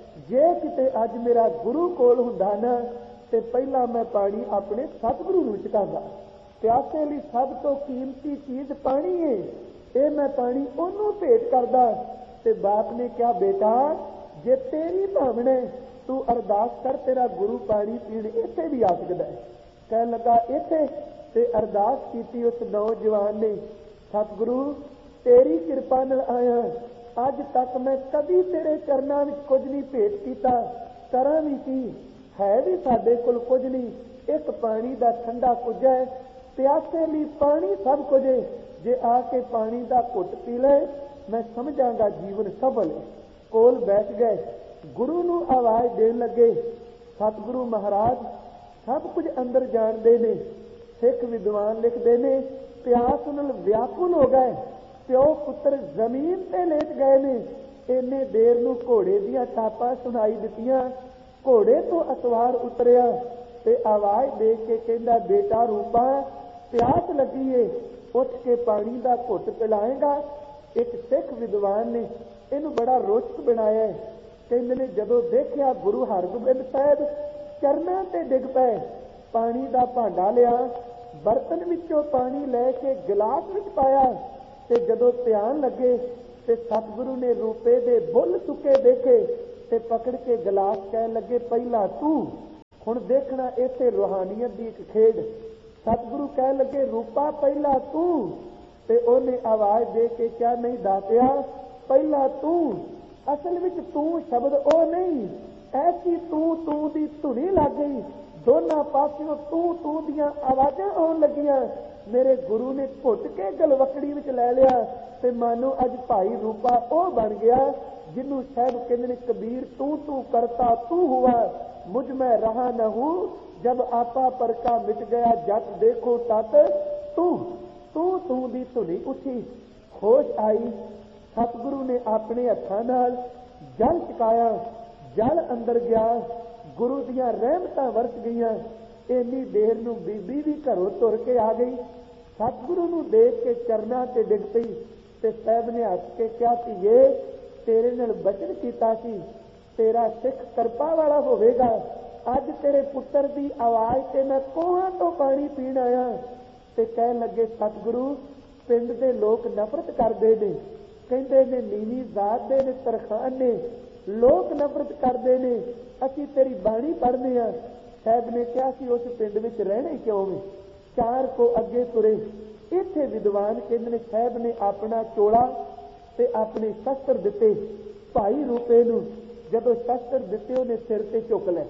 ਜੇ ਕਿਤੇ ਅੱਜ ਮੇਰਾ ਗੁਰੂ ਕੋਲ ਹੁੰਦਾ ਨਾ ਤੇ ਪਹਿਲਾਂ ਮੈਂ ਪਾਣੀ ਆਪਣੇ ਸਤਿਗੁਰੂ ਨੂੰ ਚੁਕਾਉਂਦਾ। ਪਿਆਸੇ ਲਈ ਸਭ ਤੋਂ ਕੀਮਤੀ ਚੀਜ਼ ਪਾਣੀ ਹੈ, ਇਹ ਮੈਂ ਪਾਣੀ ਉਹਨੂੰ ਭੇਟ ਕਰਦਾ। ਤੇ ਬਾਪ ਨੇ ਕਿਹਾ, ਬੇਟਾ ਜੇ ਤੇਰੀ ਭਾਵਨਾ ਤੂੰ ਅਰਦਾਸ ਕਰ, ਤੇਰਾ ਗੁਰੂ ਪਾਣੀ ਪੀਣ ਇੱਥੇ ਵੀ ਆ ਸਕਦਾ ਹੈ। ਕਹਿਣ ਲੱਗਾ ਇੱਥੇ, ਤੇ ਅਰਦਾਸ ਕੀਤੀ ਉਸ ਨੌਜਵਾਨ ਨੇ, ਸਤਿਗੁਰੂ ਤੇਰੀ ਕਿਰਪਾ ਨਾਲ ਆਇਆ, ਅੱਜ ਤੱਕ ਮੈਂ ਕਦੀ ਤੇਰੇ ਚਰਨਾਂ ਵਿੱਚ ਕੁਝ ਨਹੀਂ ਭੇਟ ਕੀਤਾ, ਕਰਾਂ ਵੀ ਕੀ, ਹੈ ਵੀ ਸਾਡੇ ਕੋਲ ਕੁਝ ਨਹੀਂ, ਇੱਕ ਪਾਣੀ ਦਾ ਠੰਡਾ ਕੁੱਜਾ ਹੈ, ਪਿਆਸੇ ਲਈ ਪਾਣੀ ਸਭ ਕੁਝ ਹੈ, ਜੇ ਆ ਕੇ ਪਾਣੀ ਦਾ ਘੁੱਟ ਪੀ ਲੈ ਮੈਂ ਸਮਝਾਂਗਾ ਜੀਵਨ ਸਫਲ ਹੈ। ਕੋਲ ਬੈਠ ਗਏ, ਗੁਰੂ ਨੂੰ ਆਵਾਜ਼ ਦੇਣ ਲੱਗੇ। ਸਤਿਗੁਰੂ ਮਹਾਰਾਜ ਸਭ ਕੁਝ ਅੰਦਰ ਜਾਣਦੇ ਨੇ। ਸਿੱਖ ਵਿਦਵਾਨ ਲਿਖਦੇ ਨੇ, ਪਿਆਸ ਨਾਲ ਵਿਆਕੁਲ ਹੋ ਗਏ, ਪਿਓ ਪੁੱਤਰ ਜ਼ਮੀਨ ਤੇ ਲੇਟ ਗਏ ਨੇ। ਇੰਨੇ ਦੇਰ ਨੂੰ ਘੋੜੇ ਦੀਆਂ ਟਾਪਾਂ ਸੁਣਾਈ ਦਿੱਤੀਆਂ, ਘੋੜੇ ਤੋਂ ਅਸਵਾਰ ਉਤਰਿਆ ਤੇ ਆਵਾਜ਼ ਦੇ ਕੇ ਕਹਿੰਦਾ, ਬੇਟਾ ਰੂਪਾ ਪਿਆਸ ਲੱਗੀ ਏ, ਉੱਠ ਕੇ ਪਾਣੀ ਦਾ ਘੁੱਟ ਪਿਲਾਏਗਾ। ਇੱਕ ਸਿੱਖ ਵਿਦਵਾਨ ਨੇ ਇਹਨੂੰ ਬੜਾ ਰੋਚਕ ਬਣਾਇਆ। ਕਹਿੰਦੇ ਨੇ ਜਦੋਂ ਦੇਖਿਆ ਗੁਰੂ ਹਰਗੋਬਿੰਦ ਸਾਹਿਬ ਚਰਨਾਂ ਤੇ ਡਿੱਗ ਪਏ, ਪਾਣੀ ਦਾ ਭਾਂਡਾ ਲਿਆ, बर्तन विचों पानी लैके गिलास विच पाया ते जदों ध्यान लगे ते सतगुरु ने रूपे दे बुल चुके देखे ते पकड़ के गिलास कह लगे पहला तू। हुण देखना इसे रूहानियत की एक खेड। सतगुरु कह लगे रूपा पहला तू ते ओने आवाज दे के क्या नहीं दातिया पहला तू। असल विच तू शब्द ओ नहीं, ऐसी तू तू दी धुनी लग गई, दोनों पासियों तू तू दियां आवाज़ां आउण लगियां। मेरे गुरु ने घुट के गलवकड़ी विच लै लिया ते मानो अज भाई रूपा ओ बन गया जिन्नू साहब कहंदे ने कबीर तू तू करता तू हुआ, मुझ में रहा न हूं, जब आपा परका मिट गया जट देखो तत तू। तू तू दी धुनी उठी, होश आई। सतगुरु ने अपने हत्थां नाल जल चकाया, जल अंदर गया, गुरु दियां रहमतां वरस गईयां। इन्नी देर नूं बीबी भी घरों तुर के आ गई, सतगुरु नूं देख के चरनां ते डिग पई ते साहब ने हੱਸ के कहा धीए तेरे नाल बचन कीता सी, तेरा सिख किरपा वाला होवेगा, अज तेरे पुत्र दी आवाज़ ते मैं कोहां तो पानी पीण आया। ते कह लगे सतगुरु पिंड दे लोग नफरत करदे ने, कहंदे ने नीवी जात दे ने, तरखान ने, लोग नफरत करदे ने, असीं तेरी बाणी पढ़दे आ। साहब ने कहा सी उस पिंड विच रहणे क्यों वे? चार को अगे तुरे। इत्थे विद्वान कहंदे ने साहब ने अपना चोला ते अपने शस्त्र दिते भाई रूपे नूं। जदों शस्त्र दिते उहने सिर ते चुक लिया,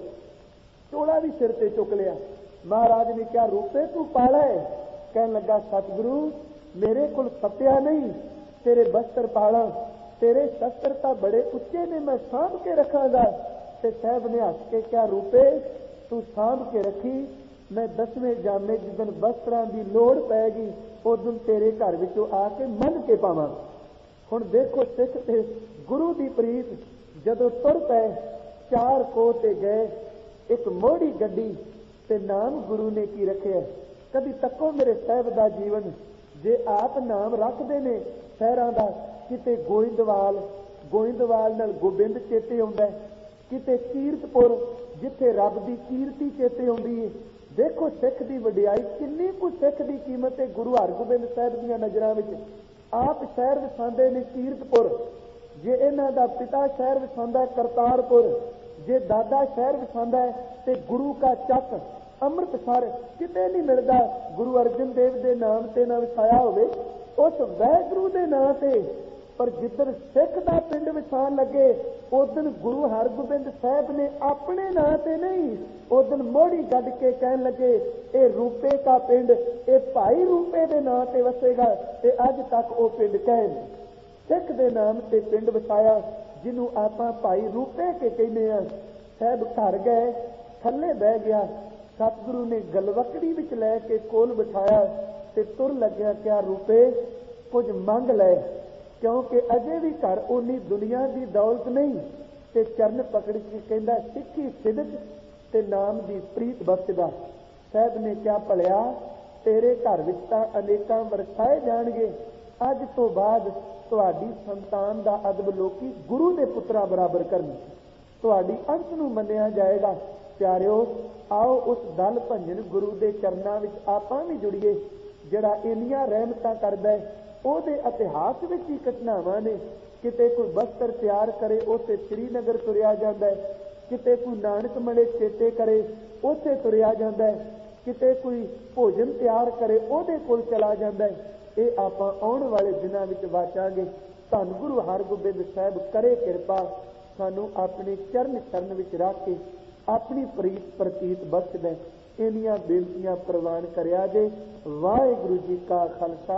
चोला भी सिर ते चुक लिया। महाराज ने कहा रूपे तू पाला है? कहन लगा सतगुरु मेरे कोल सत्या नहीं, तेरे बस्तर पाला, तेरे शस्त्र तो बड़े उच्चे ने, मैं सांभ के रखांगा। ते साहब ने हੱस के कहा रूपे तू सांभ के रखी, मैं दसवें जामे जिदन वस्त्रां की लोड़ पैगी उदन तेरे घर विचों आके मन के पावां। हुण देखो सिख ते गुरु की प्रीत जदों तुर पै चार कोह ते गए, एक मोड़ी गड्डी ते नाम गुरु ने की रखे। कभी तको मेरे साहब का जीवन, जे आप नाम रखते ने शहरां दा, किते गोइंदवाल, गोइंदवाल नाल गोबिंद चेते आउंदा, किते कीरतपुर जिथे रब की कीर्ति चेते आउंदी है। देखो सिख की वडियाई किन्नी कुछ, सिख की कीमत है गुरु हरगोबिंद साहब दीयां नज़रां विच। आप शहर वसांदे ने कीरतपुर, जे इन्हां दा पिता शहर वसांदा करतारपुर, जे दादा शहर वसांदा है ते गुरु का चक अमृतसर किते नहीं मिलता गुरु अर्जन देव के नाम से ना वसाया होवे, उस वैगुरु के नाम से। पर जिधर सिख का पिंड वसान लगे उदन गुरु हरगोबिंद साहब ने अपने नाम से नहीं, उदन मोड़ी गढ़ के कहन लगे ये रूपे का पिंड, ये भाई रूपे के नाम से वसेगा। ते अज तक वो पिंड कहन सिख के नाम से पिंड वसाया, जिन्हों आप भाई रूपे के कहने हैं। साहब घर गए, थले बह गया, सतगुरु ने गलवकड़ी विच लैके कोल बिठाया ते तुर लग्या क्या रूपे कुछ मंग लै, क्योंकि अजे भी घर उन्नी दुनिया की दौलत नहीं। ते चरण पकड़ के कहंदा सिੱਖੀ सिदक ते नाम की प्रीत बख्शदा। साहब ने क्या भलिया तेरे घर विच तां अनेकां वरसाए जाणगे, अज तो बाद तुहाडी संतान दा अदब लोकी गुरु दे पुत्रा बराबर करन, तुहाडी अंश नूं मन्निया जाएगा। प्यारिओ आओ उस दल भंजन गुरु के चरणों में आपां भी जुड़िए, जिहड़ा इन्नियां रहमतां करदा है। ਉਹਦੇ इतिहास में ही घटनावां ने, किते कोई वस्त्र तैयार करे उसे श्रीनगर तुरिया जाता है, किते कोई नानक मणे चेते करे उसे तुरिया जाता है, किते कोई भोजन तैयार करे ਉਹਦੇ कोल चला जाता है। ये आपां आउण वाले दिनां विच वाचांगे। धन गुरु हरगोबिंद साहब करे किरपा सानू अपने चरण शरण विच रख के अपनी प्रीत प्रतीत बख्श दे। इन्नियां बेनतियां प्रवान करिया जे। वाहिगुरू जी का खालसा।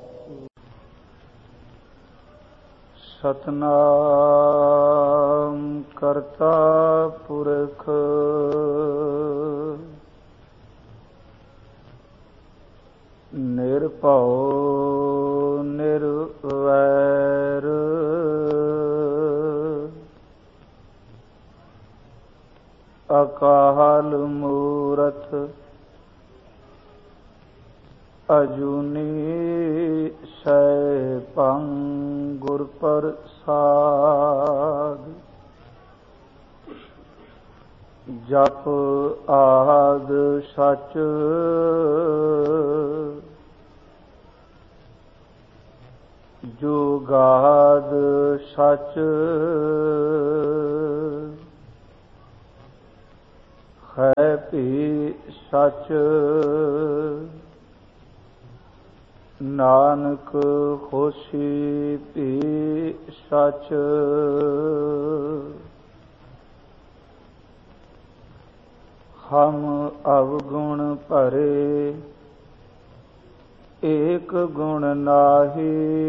सतनाम करता पुरख निरभउ निरवैर अकाल मूरत अजूनी सैभं गुर प्रसाद। जप ਆਪ ਆਦ ਸਚ ਜੁਗਾਦ ਸਚ ਹੈ ਭੀ ਸਚ ਨਾਨਕ ਹੋਸੀ ਭੀ ਸਚ ਹਮ ਅਵਗੁਣ ਭਰੇ ਏਕ ਗੁਣ ਨਾਹੀ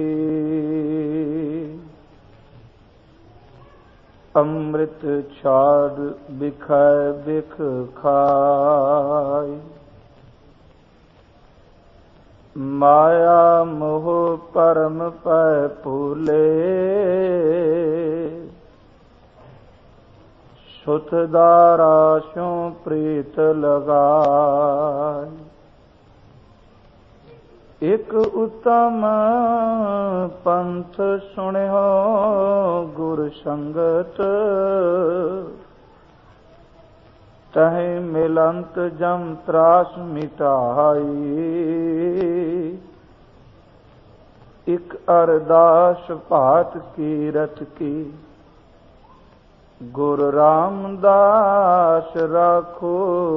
ਅੰਮ੍ਰਿਤ ਛਾੜ ਬਿਖੈ ਬਿਖ ਖਾਇ ਮਾਇਆ ਮੋਹ ਪਰਮ ਪੈ ਭੂਲੇ ਸੁਤ ਦਾਰਾ ਸਿਉ ਪ੍ਰੀਤ ਲਗਾਇ ਇਕ ਉਤਮ ਪੰਥ ਸੁਣਿਓ ਗੁਰ ਸੰਗਤ ਤਹਿ ਮਿਲੰਤ ਜਮ ਤਰਾਸ ਮਿਟਾਈ ਇਕ ਅਰਦਾਸ ਭਾਤ ਕੀਰਤ ਕੀ ਗੁਰ ਰਾਮਦਾਸ ਰਾਖੋ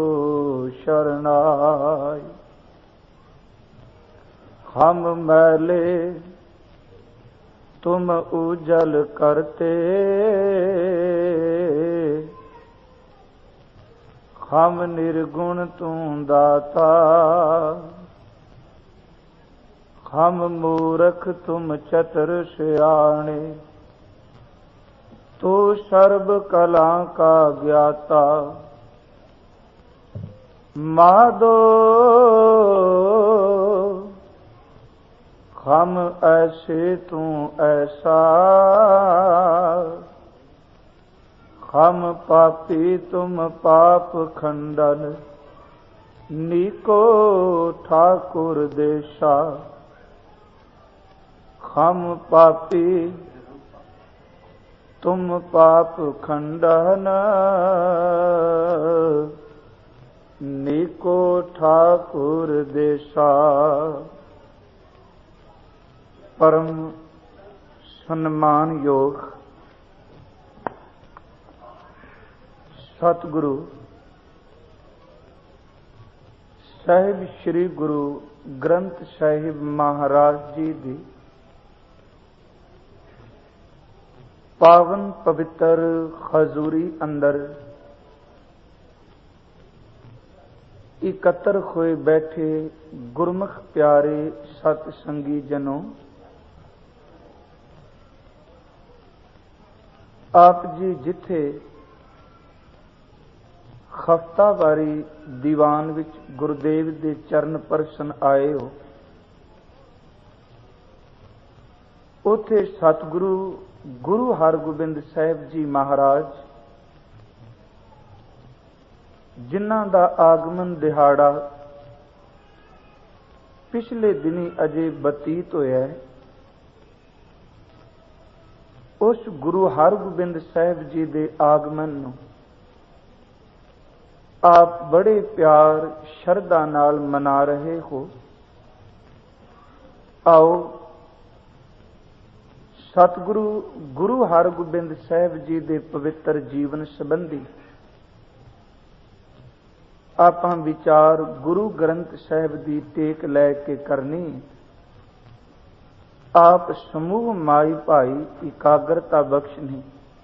ਸ਼ਰਨਾਈ हम मैले तुम उजल करते हम निर्गुण तू दाता हम मूर्ख तुम चतुर सियाणे तू सर्ब कला का ज्ञाता माधो हम ऐसे तू ऐसा हम पापी तुम पाप खंडन नीको ठाकुर देशा हम पापी तुम पाप खंडन नीको ठाकुर देशा परम सम्मान योग सतगुरु साहिब श्री गुरु ग्रंथ साहिब महाराज जी दी पावन पवित्र हजूरी अंदर इकत्र होए बैठे गुरमुख प्यारे सत संगी जनों, आप जी जिथे हफ्तावारी दीवान विच गुरुदेव दे चरण परसन आए हो, उथे सतगुरु गुरु हरगोबिंद साहिब जी महाराज जिन्हां दा आगमन दिहाड़ा पिछले दिनी अजे बतीत होया है, उस गुरु हरगोबिंद साहिब जी दे आगमन नूं आप बड़े प्यार शरधा नाल मना रहे हो। आओ सतगुरु गुरु हरगोबिंद साहिब जी दे पवित्र जीवन संबंधी आपां विचार गुरु ग्रंथ साहिब दी टेक लैके करनी। आप समूह माई भाई इकाग्रता बख्शनी।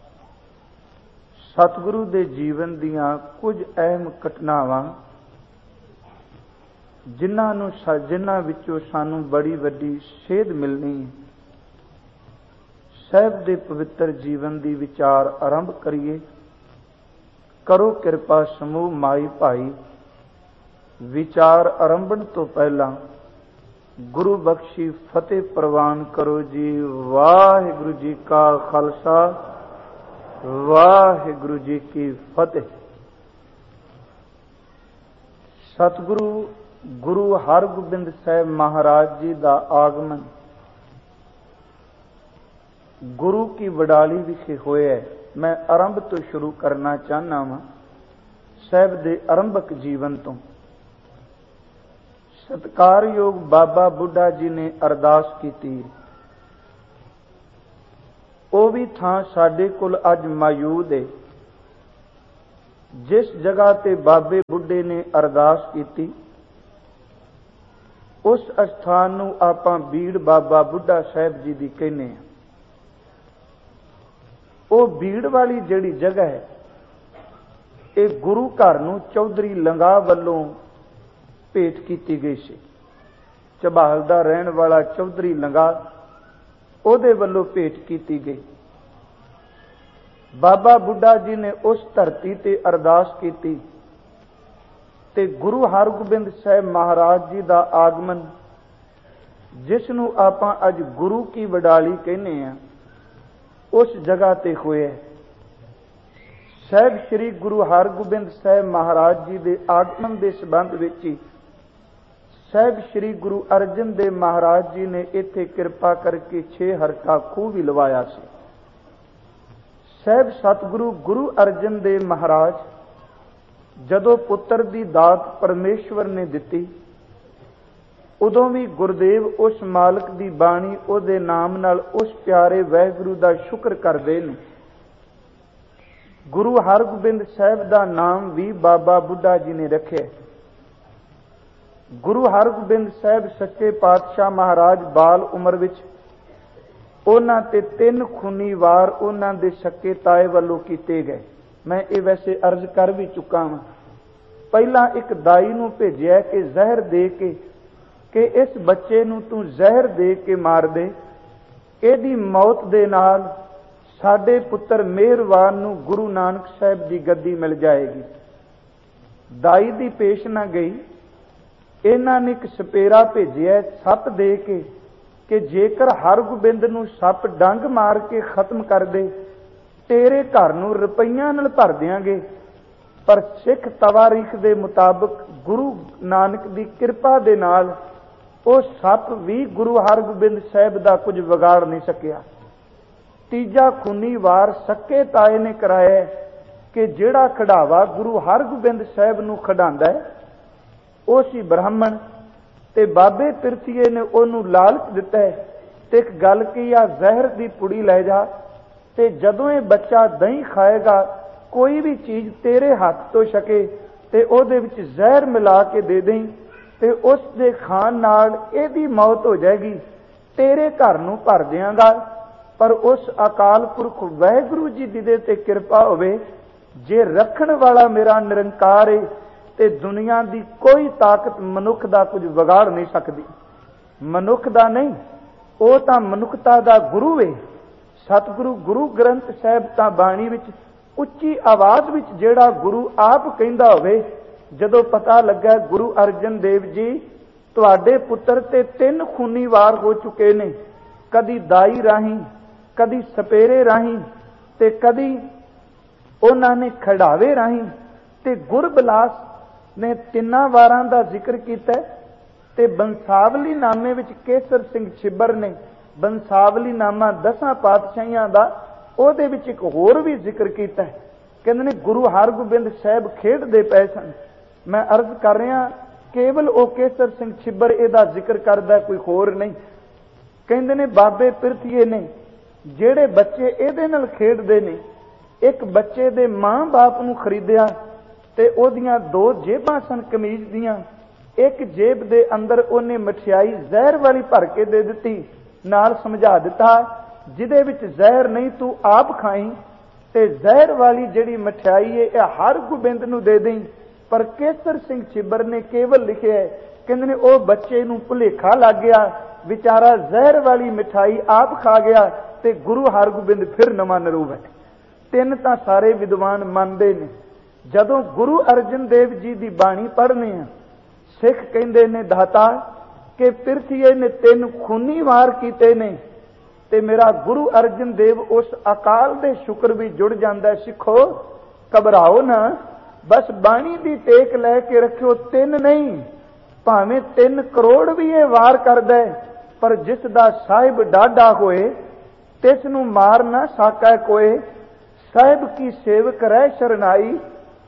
सतगुरु दे जीवन दियां कुछ अहम घटनावां जिन्हां नूं जिन्हां विचों सानूं बड़ी वड्डी सेध मिलनी है। साहिब दे पवित्र जीवन दी विचार आरंभ करिए। करो किरपा समूह माई भाई। विचार आरंभण तो पहला गुरु बख्शी फतेह प्रवान करो जी। वाहिगुरु जी का खालसा वाहिगुरु जी की फतेह। सतगुरु गुरु हरगोबिंद साहिब महाराज जी का आगमन गुरु की वडाली विखे होया है। मैं आरंभ तो शुरू करना चाहना वा। ਸਾਹਿਬ ਦੇ ਆਰੰਭਕ ਜੀਵਨ ਤੋਂ। ਸਤਿਕਾਰਯੋਗ ਬਾਬਾ ਬੁੱਢਾ ਜੀ ਨੇ ਅਰਦਾਸ ਕੀਤੀ। ਉਹ ਵੀ ਥਾਂ ਸਾਡੇ ਕੋਲ ਅੱਜ ਮੌਜੂਦ ਹੈ ਜਿਸ ਜਗ੍ਹਾ ਤੇ ਬਾਬੇ ਬੁੱਢੇ ਨੇ ਅਰਦਾਸ ਕੀਤੀ। ਉਸ ਅਸਥਾਨ ਨੂੰ ਆਪਾਂ ਬੀੜ ਬਾਬਾ ਬੁੱਢਾ ਸਾਹਿਬ ਜੀ ਦੀ ਕਹਿੰਦੇ ਹਾਂ। ਉਹ ਬੀੜ ਵਾਲੀ ਜਿਹੜੀ ਜਗ੍ਹਾ ਹੈ ਇਹ ਗੁਰੂ ਘਰ ਨੂੰ ਚੌਧਰੀ ਲੰਗਾ ਵੱਲੋਂ ਭੇਟ ਕੀਤੀ ਗਈ ਸੀ। ਝਬਾਲ ਦਾ ਰਹਿਣ ਵਾਲਾ ਚੌਧਰੀ ਲੰਗਾ, ਉਹਦੇ ਵੱਲੋਂ ਭੇਟ ਕੀਤੀ ਗਈ। ਬਾਬਾ ਬੁੱਢਾ ਜੀ ਨੇ ਉਸ ਧਰਤੀ ਤੇ ਅਰਦਾਸ ਕੀਤੀ ਤੇ ਗੁਰੂ ਹਰਗੋਬਿੰਦ ਸਾਹਿਬ ਮਹਾਰਾਜ ਜੀ ਦਾ ਆਗਮਨ, ਜਿਸ ਨੂੰ ਆਪਾਂ ਅੱਜ ਗੁਰੂ ਕੀ ਵਡਾਲੀ ਕਹਿੰਦੇ ਆ, ਉਸ ਜਗ੍ਹਾ ਤੇ ਹੋਇਆ। ਸਾਹਿਬ ਸ੍ਰੀ ਗੁਰੂ ਹਰਗੋਬਿੰਦ ਸਾਹਿਬ ਮਹਾਰਾਜ ਜੀ ਦੇ ਆਗਮਨ ਦੇ ਸੰਬੰਧ ਵਿੱਚ ਹੀ ਸਾਹਿਬ ਸ੍ਰੀ ਗੁਰੂ ਅਰਜਨ ਦੇਵ ਮਹਾਰਾਜ ਜੀ ਨੇ ਇੱਥੇ ਕਿਰਪਾ ਕਰਕੇ ਛੇ ਹਰਕਾ ਖੂਹ ਵੀ ਲਵਾਇਆ ਸੀ। ਸਾਹਿਬ ਸਤਿਗੁਰੂ ਗੁਰੂ ਅਰਜਨ ਦੇਵ ਮਹਾਰਾਜ ਜਦੋਂ ਪੁੱਤਰ ਦੀ ਦਾਤ ਪਰਮੇਸ਼ਵਰ ਨੇ ਦਿੱਤੀ, ਉਦੋਂ ਵੀ ਗੁਰਦੇਵ ਉਸ ਮਾਲਕ ਦੀ ਬਾਣੀ ਉਹਦੇ ਨਾਮ ਨਾਲ ਉਸ ਪਿਆਰੇ ਵਾਹਿਗੁਰੂ ਦਾ ਸ਼ੁਕਰ ਕਰਦੇ ਨੇ। ਗੁਰੂ ਹਰਗੋਬਿੰਦ ਸਾਹਿਬ ਦਾ ਨਾਮ ਵੀ ਬਾਬਾ ਬੁੱਢਾ ਜੀ ਨੇ ਰੱਖਿਆ। ਗੁਰੂ ਹਰਗੋਬਿੰਦ ਸਾਹਿਬ ਸੱਚੇ ਪਾਤਸ਼ਾਹ ਮਹਾਰਾਜ ਬਾਲ ਉਮਰ ਵਿੱਚ ਉਹਨਾਂ ਤੇ ਤਿੰਨ ਖੂਨੀ ਵਾਰ ਉਹਨਾਂ ਦੇ ਸਕੇ ਤਾਏ ਵੱਲੋਂ ਕੀਤੇ ਗਏ। ਮੈਂ ਇਹ ਵੈਸੇ ਅਰਜ਼ ਕਰ ਵੀ ਚੁੱਕਾ ਹਾਂ। ਪਹਿਲਾਂ ਇੱਕ ਦਾਈ ਨੂੰ ਭੇਜਿਆ ਕਿ ਜ਼ਹਿਰ ਦੇ ਕੇ ਕਿ ਇਸ ਬੱਚੇ ਨੂੰ ਤੂੰ ਜ਼ਹਿਰ ਦੇ ਕੇ ਮਾਰ ਦੇ, ਇਹਦੀ ਮੌਤ ਦੇ ਨਾਲ ਸਾਡੇ ਪੁੱਤਰ ਮਿਹਰਬਾਨ ਨੂੰ ਗੁਰੂ ਨਾਨਕ ਸਾਹਿਬ ਦੀ ਗੱਦੀ ਮਿਲ ਜਾਏਗੀ। ਦਾਈ ਦੀ ਪੇਸ਼ ਨਾ ਗਈ। ਇਹਨਾਂ ਨੇ ਇੱਕ ਸਪੇਰਾ ਭੇਜਿਆ ਸੱਪ ਦੇ ਕੇ ਕਿ ਜੇਕਰ ਹਰਗੋਬਿੰਦ ਨੂੰ ਸੱਪ ਡੰਗ ਮਾਰ ਕੇ ਖਤਮ ਕਰ ਦੇ, ਤੇਰੇ ਘਰ ਨੂੰ ਰੁਪਈਆਂ ਨਾਲ ਭਰ ਦਿਆਂਗੇ। ਪਰ ਸਿੱਖ ਤਵਾਰੀਖ ਦੇ ਮੁਤਾਬਕ ਗੁਰੂ ਨਾਨਕ ਦੀ ਕਿਰਪਾ ਦੇ ਨਾਲ ਉਹ ਸੱਪ ਵੀ ਗੁਰੂ ਹਰਗੋਬਿੰਦ ਸਾਹਿਬ ਦਾ ਕੁਝ ਵਿਗਾੜ ਨਹੀਂ ਸਕਿਆ। ਤੀਜਾ ਖੂਨੀ ਵਾਰ ਸੱਕੇ ਤਾਏ ਨੇ ਕਰਾਇਆ ਕਿ ਜਿਹੜਾ ਖਿਡਾਵਾ ਗੁਰੂ ਹਰਗੋਬਿੰਦ ਸਾਹਿਬ ਨੂੰ ਖਿਡਾਉਂਦਾ ਹੈ ਉਹ ਸੀ ਬ੍ਰਾਹਮਣ, ਤੇ ਬਾਬੇ ਪਿਰਥੀਏ ਨੇ ਉਹਨੂੰ ਲਾਲਚ ਦਿੱਤਾ ਤੇ ਇੱਕ ਗੱਲ ਕੀ ਆ, ਜ਼ਹਿਰ ਦੀ ਪੁੜੀ ਲੈ ਜਾ ਤੇ ਜਦੋਂ ਇਹ ਬੱਚਾ ਦਹੀਂ ਖਾਏਗਾ ਕੋਈ ਵੀ ਚੀਜ਼ ਤੇਰੇ ਹੱਥ ਤੋਂ ਛਕੇ ਤੇ ਉਹਦੇ ਵਿੱਚ ਜ਼ਹਿਰ ਮਿਲਾ ਕੇ ਦੇ ਦੇਈਂ ਤੇ ਉਸ ਦੇ ਖਾਣ ਨਾਲ ਇਹਦੀ ਮੌਤ ਹੋ ਜਾਏਗੀ, ਤੇਰੇ ਘਰ ਨੂੰ ਭਰ ਦਿਆਂਗਾ। ਪਰ ਉਸ ਅਕਾਲ ਪੁਰਖ ਵਾਹਿਗੁਰੂ ਜੀ ਦੀ ਦੇ ਤੇ ਕਿਰਪਾ ਹੋਵੇ, ਜੇ ਰੱਖਣ ਵਾਲਾ ਮੇਰਾ ਨਿਰੰਕਾਰ ਹੈ ਤੇ ਦੁਨੀਆ ਦੀ ਕੋਈ ਤਾਕਤ ਮਨੁੱਖ ਦਾ ਕੁਝ ਵਿਗਾੜ ਨਹੀਂ ਸਕਦੀ। ਮਨੁੱਖ ਦਾ ਨਹੀਂ, ਉਹ ਤਾਂ ਮਨੁੱਖਤਾ ਦਾ ਗੁਰੂ ਹੈ। ਸਤਿਗੁਰੂ ਗੁਰੂ ਗ੍ਰੰਥ ਸਾਹਿਬ ਤਾਂ ਬਾਣੀ ਵਿੱਚ ਉੱਚੀ ਆਵਾਜ਼ ਵਿੱਚ ਜਿਹੜਾ ਗੁਰੂ ਆਪ ਕਹਿੰਦਾ ਹੋਵੇ, ਜਦੋਂ ਪਤਾ ਲੱਗਾ ਗੁਰੂ ਅਰਜਨ ਦੇਵ ਜੀ ਤੁਹਾਡੇ ਪੁੱਤਰ ਤੇ ਤਿੰਨ ਖੂਨੀ ਵਾਰ ਹੋ ਚੁੱਕੇ ਨੇ, ਕਦੀ ਦਾਈ ਰਾਹੀਂ, ਕਦੀ ਸਪੇਰੇ ਰਾਹੀਂ ਤੇ ਕਦੀ ਉਹਨਾਂ ਨੇ ਖੜਾਵੇ ਰਾਹੀਂ, ਤੇ ਗੁਰਬਿਲਾਸ ਨੇ ਤਿੰਨਾਂ ਵਾਰਾਂ ਦਾ ਜ਼ਿਕਰ ਕੀਤਾ। ਤੇ ਬੰਸਾਵਲੀ ਨਾਮੇ ਵਿੱਚ ਕੇਸਰ ਸਿੰਘ ਛਿੱਬਰ ਨੇ ਬੰਸਾਵਲੀ ਨਾਮਾ ਦਸਾਂ ਪਾਤਸ਼ਾਹੀਆਂ ਦਾ, ਉਹਦੇ ਵਿੱਚ ਇੱਕ ਹੋਰ ਵੀ ਜ਼ਿਕਰ ਕੀਤਾ। ਕਹਿੰਦੇ ਨੇ ਗੁਰੂ ਹਰਗੋਬਿੰਦ ਸਾਹਿਬ ਖੇਡਦੇ ਪਏ ਸਨ। ਮੈਂ ਅਰਜ਼ ਕਰ ਰਿਹਾ ਕੇਵਲ ਉਹ ਕੇਸਰ ਸਿੰਘ ਛਿੱਬਰ ਇਹਦਾ ਜ਼ਿਕਰ ਕਰਦਾ, ਕੋਈ ਹੋਰ ਨਹੀਂ। ਕਹਿੰਦੇ ਨੇ ਬਾਬੇ ਪਿਰਥੀਏ ਨੇ ਜਿਹੜੇ ਬੱਚੇ ਇਹਦੇ ਨਾਲ ਖੇਡਦੇ ਨੇ, ਇੱਕ ਬੱਚੇ ਦੇ ਮਾਂ ਬਾਪ ਨੂੰ ਖਰੀਦਿਆ ਤੇ ਉਹਦੀਆਂ ਦੋ ਜੇਬਾਂ ਸਨ ਕਮੀਜ਼ ਦੀਆਂ। ਇੱਕ ਜੇਬ ਦੇ ਅੰਦਰ ਉਹਨੇ ਮਠਿਆਈ ਜ਼ਹਿਰ ਵਾਲੀ ਭਰ ਕੇ ਦੇ ਦਿੱਤੀ, ਨਾਲ ਸਮਝਾ ਦਿੱਤਾ ਜਿਹਦੇ ਵਿੱਚ ਜ਼ਹਿਰ ਨਹੀਂ ਤੂੰ ਆਪ ਖਾਈ, ਤੇ ਜ਼ਹਿਰ ਵਾਲੀ ਜਿਹੜੀ ਮਠਿਆਈ ਹੈ ਇਹ ਹਰਗੋਬਿੰਦ ਨੂੰ ਦੇ ਦੇਈਂ। ਪਰ ਕੇਸਰ ਸਿੰਘ ਛਿੱਬਰ ਨੇ ਕੇਵਲ ਲਿਖਿਆ, ਕਹਿੰਦੇ ਨੇ ਉਹ ਬੱਚੇ ਨੂੰ ਭੁਲੇਖਾ ਲੱਗ ਗਿਆ, ਵਿਚਾਰਾ ਜ਼ਹਿਰ ਵਾਲੀ ਮਿਠਾਈ ਆਪ ਖਾ ਗਿਆ ਤੇ ਗੁਰੂ ਹਰਗੋਬਿੰਦ ਫਿਰ ਨਵਾਂ ਨਰੂਪ ਹੈ। ਤਿੰਨ ਤਾਂ ਸਾਰੇ ਵਿਦਵਾਨ ਮੰਨਦੇ ਨੇ। ਜਦੋਂ ਗੁਰੂ ਅਰਜਨ ਦੇਵ ਜੀ ਦੀ ਬਾਣੀ ਪੜ੍ਹਨੀ ਆ, ਸਿੱਖ ਕਹਿੰਦੇ ਨੇ ਦਾਤਾ ਕਿ ਪਿਰਥੀਏ ਨੇ ਤਿੰਨ ਖੂਨੀ ਵਾਰ ਕੀਤੇ ਨੇ, ਤੇ ਮੇਰਾ ਗੁਰੂ ਅਰਜਨ ਦੇਵ ਉਸ ਅਕਾਲ ਦੇ ਸ਼ੁਕਰ ਵੀ ਜੁੜ ਜਾਂਦਾ। ਸਿੱਖੋ ਘਬਰਾਓ ਨਾ, ਬਸ ਬਾਣੀ ਦੀ ਟੇਕ ਲੈ ਕੇ ਰੱਖਿਓ। ਤਿੰਨ ਨਹੀਂ, ਭਾਵੇਂ ਤਿੰਨ ਕਰੋੜ ਵੀ ਇਹ ਵਾਰ ਕਰਦਾ, ਪਰ ਜਿਸ ਦਾ ਸਾਹਿਬ ਡਾਢਾ ਹੋਏ ਤਿਸ ਨੂੰ ਮਾਰ ਨਾ ਸਾਕੈ ਕੋਏ। ਸਾਹਿਬ ਕੀ ਸੇਵਕ ਰਹਿ ਸ਼ਰਨਾਈ,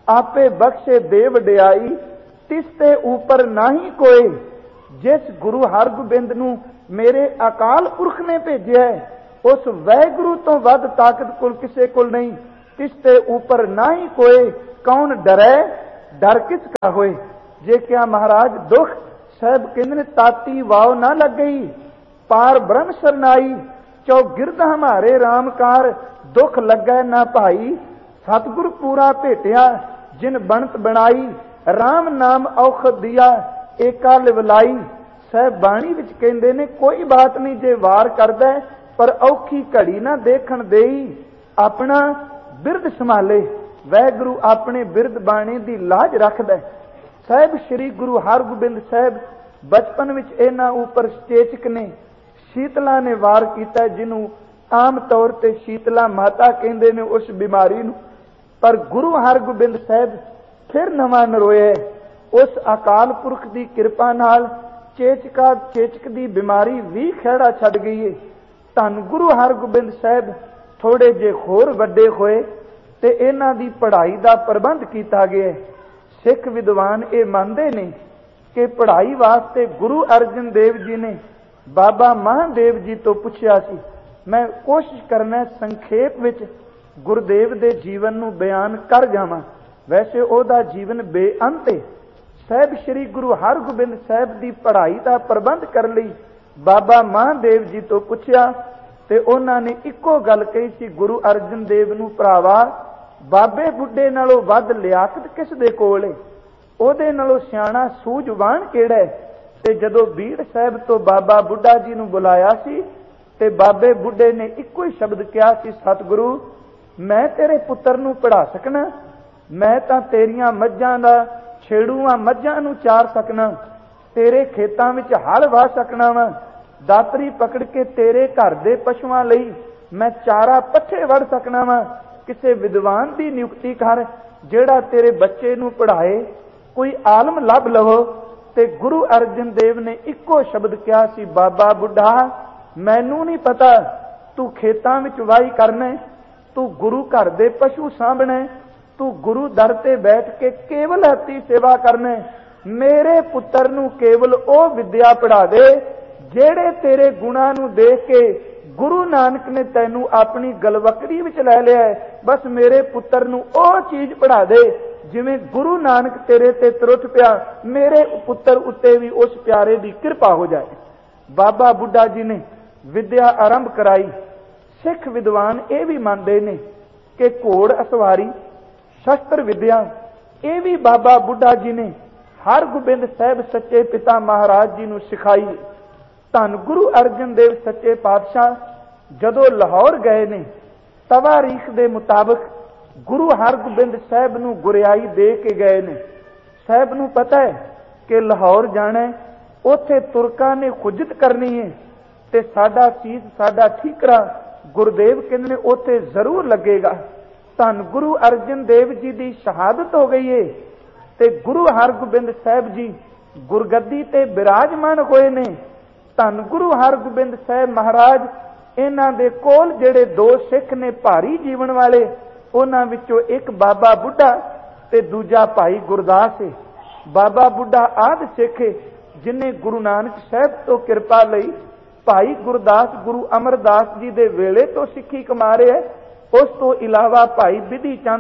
आपे बख्शे दे वडियाई, तिसते ऊपर नाही कोई। जिस गुरु हरगोबिंद नूं मेरे अकाल पुरख ने भेजिया है, उस वैगुरु तो वध ताकत कुल किसे कुल नहीं, तिसते ऊपर ना ही कोई। कौन डरे डर किसका होए। जे क्या महाराज दुख साहब कहते ताती वाव ना लग गई, पार ब्रह्म सरनाई, चौगिरद हमारे रामकार, दुख लगे ना भाई। सतगुरु पूरा भेटिया जिन बनत बनाई, राम नाम औखद दिया एका लिवलाई। साहब बाणी विच कहंदे ने कोई बात नहीं जे वार करदा पर औखी घड़ी ना देखण देई, अपना बिरद संभाले। वैगुरु अपने बिरद बाणे दी लाज रखदा। साहब श्री गुरु हरगोबिंद साहब बचपन विच इन्हां उपर चेचक ने, शीतला ने वार कीता, जिन्हों आम तौर ते शीतला माता कहंदे ने उस बीमारी नूं। पर गुरु हरगोबिंद साहब फिर नवां नरोया। उस अकाल पुरख दी किरपा नाल चेचका चेचक दी बीमारी भी खैड़ा छड्ड गई है। धन गुरु हरगोबिंद साहब थोड़े जे होर वड्डे होए ते इन्हां दी पढ़ाई दा प्रबंध कीता गया। सिख विद्वान ये मानते ने कि पढ़ाई वास्ते गुरु अर्जन देव जी ने बाबा महादेव जी तो पूछया सी। मैं कोशिश करना संखेप विच गुरुदेव दे जीवन नूं बयान कर जावां। वैसे ओदा जीवन बेअंत है। साहब श्री गुरु हरगोबिंद साहब दी पढ़ाई दा प्रबंध कर लई बाबा महादेव जी तो पूछया ते उन्हां ने इक्को गल कही सी, गुरु अर्जन देव नूं भरावा बाबे बुੱਢੇ नालों वध लियाकत किस दे कोल है, ओदे नालों सियाणा सूझवान किहड़ा है। ते जदों बीड़ साहब तो बाबा बुੱਢਾ जी नूं बुलाया सी ते बाबे बुੱਢੇ ने इक्को ही शब्द कहा सी, सतगुरु मैं तेरे पुत्र नूं पढ़ा सकना, मैं तां तेरियां मੱਝਾਂ दा छेड़ूआं मੱਝਾਂ नूं चार सकना, तेरे खेतां विच हल वाह सकना वा, दातरी पकड़ के तेरे घर दे पशुआं लई मैं चारा पट्ठे वड़ सकना वा। किसे विद्वान की नियुक्ति कर जेड़ा तेरे बच्चे नूं पढ़ाए, कोई आलम लभ लवो। ते गुरु अर्जन देव ने इक्को शब्द कहा सी, बाबा बुੱਢਾ मैनू नहीं पता तू खेतां विच वाही करना, तू गुरु घर दे पशु सामभना, तू गुरु दर ते बैठ के केवल हत्ती सेवा करना। मेरे पुत्र नूं केवल ओ विद्या पढ़ा दे जेड़े तेरे गुणां नूं देख के गुरु नानक ने तैनू अपनी गलवकड़ी विच लै लिया है। बस मेरे पुत्र नूं ओ चीज पढ़ा दे जिवें गुरु नानक तेरे ते तुरत पिया, मेरे पुत्र उत्ते भी उस प्यारे दी कृपा हो जाए। बाबा बुੱਢਾ जी ने विद्या आरंभ कराई। सिख विद्वान ये भी मानते ने कि घोड़ असवारी शस्त्र विद्या ये भी बाबा बुੱਢਾ जी ने हरगोबिंद साहब सच्चे पिता महाराज जी नूं सिखाई। धन गुरु अर्जन देव सच्चे पातशाह जदों लाहौर गए ने, तवारीख दे मुताबिक गुरु हरगोबिंद साहब नूं गुरियाई दे के गए ने। साहब नूं पता है कि लाहौर जाना है, उत्थे तुरकां ने खुजत करनी है ते साडा सीस साडा ठीकरा गुरुदेव कहंदे ने उत्थे जरूर लगेगा। धन गुरु अर्जन देव जी की शहादत हो गई है ते गुरु हरगोबिंद साहब जी गुरगद्दी ते विराजमान होए ने। धन गुरु हरगोबिंद साहब महाराज इन्हां दे कोल जेड़े दो सिख ने भारी जीवन वाले, उन्हां विचों एक बाबा बुੱਢਾ ते दूजा भाई गुरदास है। बाबा बुੱਢਾ आदि सिख है जिन्हें गुरु नानक साहब तो कृपा लई। भाई गुरदास गुरु अमरदास जी दे वेले तो सिੱਖੀ कमा रहे है। उस तो इलावा भाई बिधि चंद,